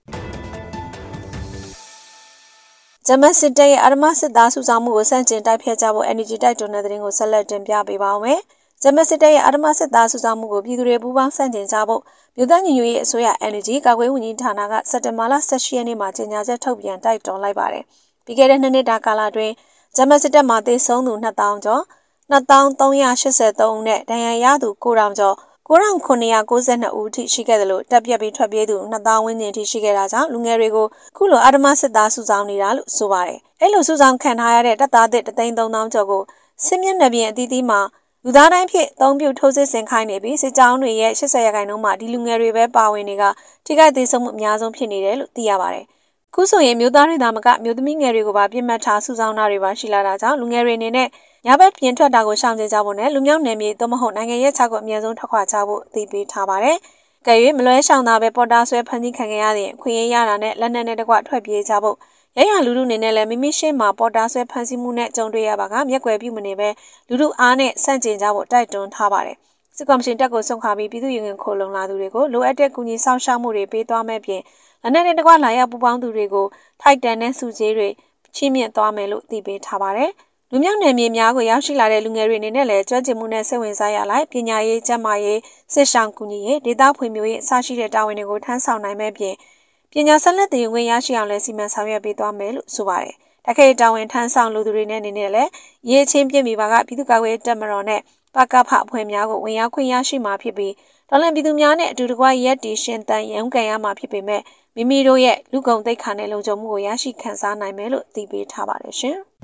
ဂျမတ်စစ်တပ်ရဲ့အာရမစစ်သားစုဆောင်မှုကိုစန့်ကျင်တိုက်ဖျက်ကြဖို့ Energy တိုက်တွန်းတဲ့သတင်းကိုဆက်လက်တင်ပြပေးပါောင်းမယ်။ဂျမတ်စစ်တပ်ရဲ့အာရမစစ်သားစုဆောင်မှုကိုပြည်သူတွေပူးပေါင်းစန့်ကျင်ကြဖို့မြို့သားညီညွတ်ရေးအစိုးရ Energy ကာကွယ်ဝန်ကြီးဌာနကစက်တင်ဘာလ18ရက်နေ့မှာကြေညာချက်ထုတ်ပြန်တိုက်တွန်းလိုက်ပါတယ်။ပြီးခဲ့တဲ့2နှစ်တာကာလအတွင်းဂျမတ်စစ်တပ်မှာသေဆုံးသူ2000ကျော်2383ဦးနဲ့ဒဏ်ရာရသူ9000ကျော် 9,992 ဦးထိရှိခဲ့တယ်လို့တပ်ပြက်ပြီးထွက်ပြေးသူ2000 ဝန်းကျင်ထိရှိခဲ့တာကြောင့်လူငယ်တွေကိုခုလိုအာဓမစစ်သားစုဆောင်းနေတာလို့ဆိုပါတယ်။အဲ့လိုစုဆောင်းခံထားရတဲ့တပ်သားသစ်3,300 ကျော်ကိုစစ်မျက်နှာပြင်အသီးသီးမှာလူသားတိုင်းဖြစ်အသုံးပြုထိုးစစ်ဆင်ခိုင်းနေပြီးစစ်ကြောင်းတွေရဲ့80%မှာဒီလူငယ်တွေပဲပါဝင်နေကထိခိုက်သေးဆုံးမှုအများဆုံးဖြစ်နေတယ်လို့သိရပါတယ်။ခုဆိုရင်မျိုးသားတွေသာမကမျိုးသမီးငယ်တွေကိုပါပြစ်မှတ်ထားစုဆောင်းတာတွေပါရှိလာတာကြောင့်လူငယ်တွေအနေနဲ့ညဘက်ပြင်ထွက်တာကိုရှောင်ကျဉ်ကြဖို့နဲ့လူမျိုးနယ်မြေသို့မဟုတ်နိုင်ငံရဲ့ခြောက်ကိုအမြဲဆုံးထွက်ခွာကြဖို့အသိပေးထားပါတယ်။ကဲ၍မလွဲရှောင်တာပဲပေါ်တာဆွဲဖန်တီးခံရတဲ့ခွင့်ရရတာနဲ့လက်နက်နဲ့တကွထွက်ပြေးကြဖို့ရရလူလူအနေနဲ့လည်းမိမိရှင်းမှာပေါ်တာဆွဲဖန်ဆီးမှုနဲ့ကြုံတွေ့ရပါကမျက်ကွယ်ပြုမနေပဲလူလူအားနဲ့ဆန့်ကျင်ကြဖို့တိုက်တွန်းထားပါတယ်။စစ်ကောင်စီတပ်ကိုဆုံးခါပြီးပြည်သူ့ရင်ဝင်ခိုလုံလာသူတွေကိုလိုအပ်တဲ့ကူညီဆောင်ရှောက်မှုတွေပေးသွားမဲ့ပြင်လက်နက်နဲ့တကွလာရောက်ပူပေါင်းသူတွေကိုထိုက်တန်တဲ့စုစည်းတွေချီးမြှင့်သွားမယ်လို့သိပေးထားပါတယ်။လူမျိုးနယ်မြေများကိုရောက်ရှိလာတဲ့လူငယ်တွေအနေနဲ့လည်းကျွမ်းကျင်မှုနဲ့စိတ်ဝင်စားရလိုက်ပညာရေးကျန်းမာရေးစစ်ဆောင်ကူညီရေးဒေသဖွံ့ဖြိုးရေးအစရှိတဲ့တာဝန်တွေကိုထမ်းဆောင်နိုင်မဲ့ပြင်ပညာဆက်လက်သင်ခွင့်ရရှိအောင်လည်းစီမံဆောင်ရွက်ပေးသွားမယ်လို့ဆိုပါတယ်။တခိုင်တာဝန်ထမ်းဆောင်လူသူတွေနဲ့အနေနဲ့လည်းရေးချင်းပြည့်မိပါကပြည်သူ့ကာကွယ်တပ်မတော်နဲ့ပကဖအဖွဲ့များကိုဝင်ရောက်ခွင့်ရရှိမှာဖြစ်ပြီးတော်လှန်ပြည်သူများနဲ့အတူတကွရက်တီရှင်တန်ရုံးကန်ရမှာဖြစ်ပေမဲ့မိမိတို့ရဲ့လူကုန်သိက္ခာနဲ့လုံခြုံမှုကိုရရှိခံစားနိုင်မယ်လို့သိပေးထားပါတယ်ရှင်။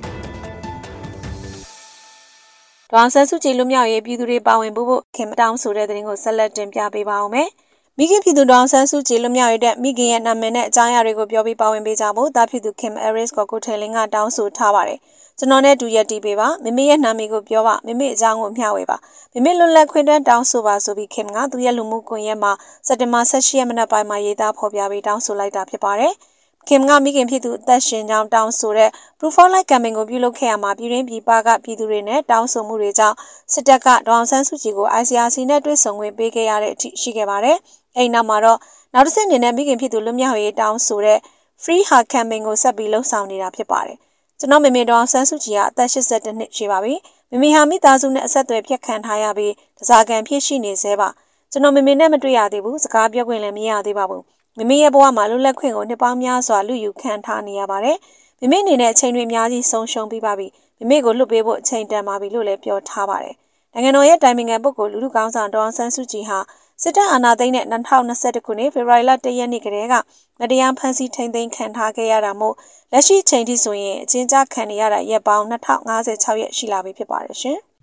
ဒေါအောင်ဆန်းစုကြည်လူမျိုးရေးပြည်သူတွေပါဝင်ဖို့ခင်မတောင်းဆိုတဲ့တဲ့ရင်ကိုဆက်လက်တင်ပြပေးပါအောင်မယ်။မိခင်ပြည်သူဒေါအောင်ဆန်းစုကြည်လူမျိုးရေးတဲ့မိခင်ရဲ့နာမည်နဲ့အကြောင်းအရာတွေကိုပြောပြီးပါဝင်ပေးကြဖို့တာဖြစ်သူခင်အဲရစ်ကိုထယ်လင်းကတောင်းဆိုထားပါတယ်။ကျွန်တော်နဲ့တူရက်တီပေးပါမိမိရဲ့နာမည်ကိုပြောပါမိမိအကြောင်းကိုမျှဝေပါမိမိလွတ်လပ်ခွင့်တောင်းဆိုပါဆိုပြီးခင်ကသူရဲ့လူမှုကွန်ရက်မှာစက်တင်ဘာ18ရက်မနက်ပိုင်းမှာရေးသားဖော်ပြပြီးတောင်းဆိုလိုက်တာဖြစ်ပါတယ်။ခင်ကမိခင်ဖြစ်သူအသက်ရှင်ကြောင်းတောင်းဆိုတဲ့ Proof of Life campaign ကိုပြုလုပ်ခဲ့ရမှာပြည်တွင်းပြည်ပကပြည်သူတွေနဲ့တောင်းဆိုမှုတွေကြောင့်စစ်တပ်ကဒေါအောင်ဆန်းစုကြည်ကို ICRC နဲ့တွေ့ဆုံခွင့်ပေးခဲ့ရတဲ့အထိရှိခဲ့ပါတယ်။အဲဒီနောက်မှာတော့နောက်တစ်ဆင့်အနေနဲ့မိခင်ဖြစ်သူလွတ်မြောက်ရေးတောင်းဆိုတဲ့ Free Her campaign ကိုဆက်ပြီးလှုပ်ဆောင်နေတာဖြစ်ပါတယ်။ကျွန်တော်မေဒေါအောင်ဆန်းစုကြည်ကအသက်82နှစ်ရှိပါပြီ။မိဟာမိသားစုနဲ့အဆက်အသွယ်ဖြတ်ခံထားရပြီးတစားကန်ဖြစ်ရှိနေသေးပါ။ကျွန်တော်မေနဲ့မတွေ့ရသေးဘူးစကားပြောခွင့်လည်းမရသေးပါဘူး။မိရဲ့ဘဝမှာလွတ်လပ်ခွင့်ကိုနှစ်ပေါင်းများစွာလူယူခံထားနေရပါတယ်။မိအနေနဲ့အချိန်တွေအများကြီးဆုံးရှုံးပြီးပါပြီ။မိကိုလွတ်ပေးဖို့အချိန်တန်ပါပြီလို့လည်းပြောထားပါတယ်။နိုင်ငံတော်ရဲ့တိုင်ပင်ခံပုဂ္ဂိုလ်လူထုကောင်းဆောင်ဒေါအောင်ဆန်းစုကြည်ဟာစစ်တပ်အာဏာသိမ်းတဲ့2021ခုနှစ်ဖေဖော်ဝါရီလ1ရက်နေ့ကတည်းကမတရားဖမ်းဆီးထိန်းသိမ်းခံထားခဲ့ရတာမို့လက်ရှိချိန်ထိဆိုရင်အကျဉ်းချခံနေရတာရက်ပေါင်း2056ရက်ရှိလာပြီဖြစ်ပါတယ်ရှင်။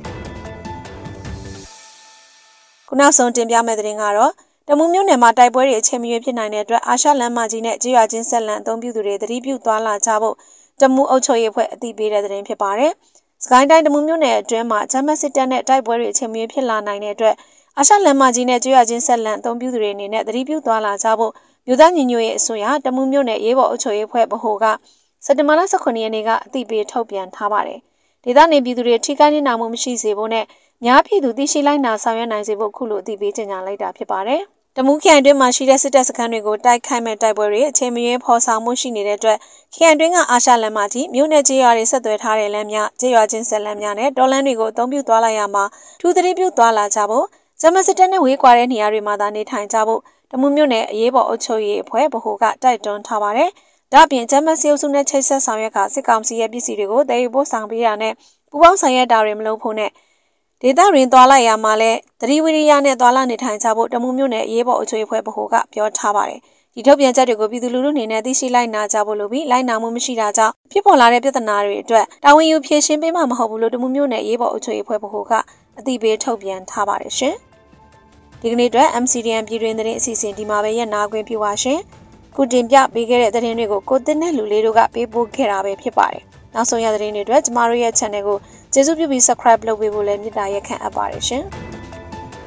ခုနောက်ဆုံးတင်ပြမယ့်သတင်းကတော့တမူးမြို့နယ်မှာတိုက်ပွဲတွေအချိန်မရွေးဖြစ်နိုင်တဲ့အတွက်အာရှလမ်းမကြီးနဲ့ကြေးရွာချင်းဆက်လန်အသုံးပြုသူတွေသတိပြုသွားလာကြဖို့တမူးအုပ်ချုပ်ရေးအဖွဲ့အသိပေးတဲ့သတင်းဖြစ်ပါတယ်။စကိုင်းတိုင်းတမူးမြို့နယ်အတွင်းမှာဂျမတ်စစ်တပ်နဲ့တိုက်ပွဲတွေအချိန်မရွေးဖြစ်လာနိုင်တဲ့အတွက်အာရှလမ်းမကြီးနဲ့ကြေးရွာချင်းဆက်လန်အသုံးပြုသူတွေအနေနဲ့သတိပြုသွားလာကြဖို့မြို့သားညီညွတ်ရေးအစိုးရတမူးမြို့နယ်ရေးပေါ်အုပ်ချုပ်ရေးအဖွဲ့ဗဟိုကစက်တင်ဘာလ18ရက်နေ့ကအသိပေးထုတ်ပြန်ထားပါတယ်။ဒေသနေပြည်သူတွေထိခိုက်နေတာမရှိစေဖို့နဲ့များပြည်သူသိရှိလိုက်နာဆောင်ရွက်နိုင်စေဖို့ခုလိုအသိပေးကြေညာလိုက်တာဖြစ်ပါတယ်။တမူးခရိုင်တွင်းမှာရှိတဲ့စစ်တပ်စခန်းတွေကိုတိုက်ခိုက်မဲ့တိုက်ပွဲတွေအချိန်မရွေးဖော်ဆောင်မှုရှိနေတဲ့အတွက်ခရိုင်တွင်းကအာရှလမ်းမကြီးမြို့နယ်ကြေးရွာတွေဆက်သွယ်ထားတဲ့လမ်းများကြေးရွာချင်းဆက်လမ်းများနဲ့တော်လမ်းတွေကိုအသုံးပြုသွားလာရမှာထူးသတိပြုသွားလာကြဖို့ဂျမစစ်တပ်နဲ့ဝေးကွာတဲ့နေရာတွေမှာသာနေထိုင်ကြဖို့တမူးမြို့နယ်အရေးပေါ်အုပ်ချုပ်ရေးအဖွဲ့ဗဟိုကတိုက်တွန်းထားပါတယ်။ဒါ့အပြင်ဂျမစီအုပ်စုနဲ့ချိတ်ဆက်ဆောင်ရွက်ကစစ်ကောင်စီရဲ့ပစ္စည်းတွေကိုတည်ယူပို့ဆောင်ပေးတာနဲ့ပူးပေါင်းဆောင်ရွက်တာတွေမလုပ်ဖို့နဲ့ဒေသတွင်သွားလိုက်ရမှာလဲသတိဝိရိယနဲ့သွားလာနေထိုင်ကြဖို့တမူးမြို့နယ်အရေးပေါ်အုပ်ချုပ်ရေးအဖွဲ့ဗဟိုကပြောထားပါတယ်။ဒီထုတ်ပြန်ချက်တွေကိုပြည်သူလူထုအနေနဲ့သိရှိလိုက်နာကြဖို့လိုပြီးလိုက်နာမှုမရှိတာကြောင့်ဖြစ်ပေါ်လာတဲ့ပြဿနာတွေအတွက်တာဝန်ယူဖြေရှင်းပေးမှာမဟုတ်ဘူးလို့တမူးမြို့နယ်အရေးပေါ်အုပ်ချုပ်ရေးအဖွဲ့ဗဟိုကအသိပေးထုတ်ပြန်ထားပါတယ်ရှင်။ဒီကနေ့အတွက် MCDN ပြည်တွင်သတင်းအစီအစဉ်ဒီမှာပဲရပ်နာခွင့်ပြုပါရှင်။ခုတင်ပြပေးခဲ့တဲ့သတင်းတွေကိုကိုတင်နဲ့လူလေးတို့ကပေးပို့ခဲ့တာပဲဖြစ်ပါတယ်။နောက်ဆုံးရသတင်းတွေအတွက်ကျမတို့ရဲ့ channel ကိုကျေးဇူးပြုပြီး subscribe လုပ်ပေးဖို့လည်းမေတ္တာရက်ခံအပ်ပါတယ်ရှင်။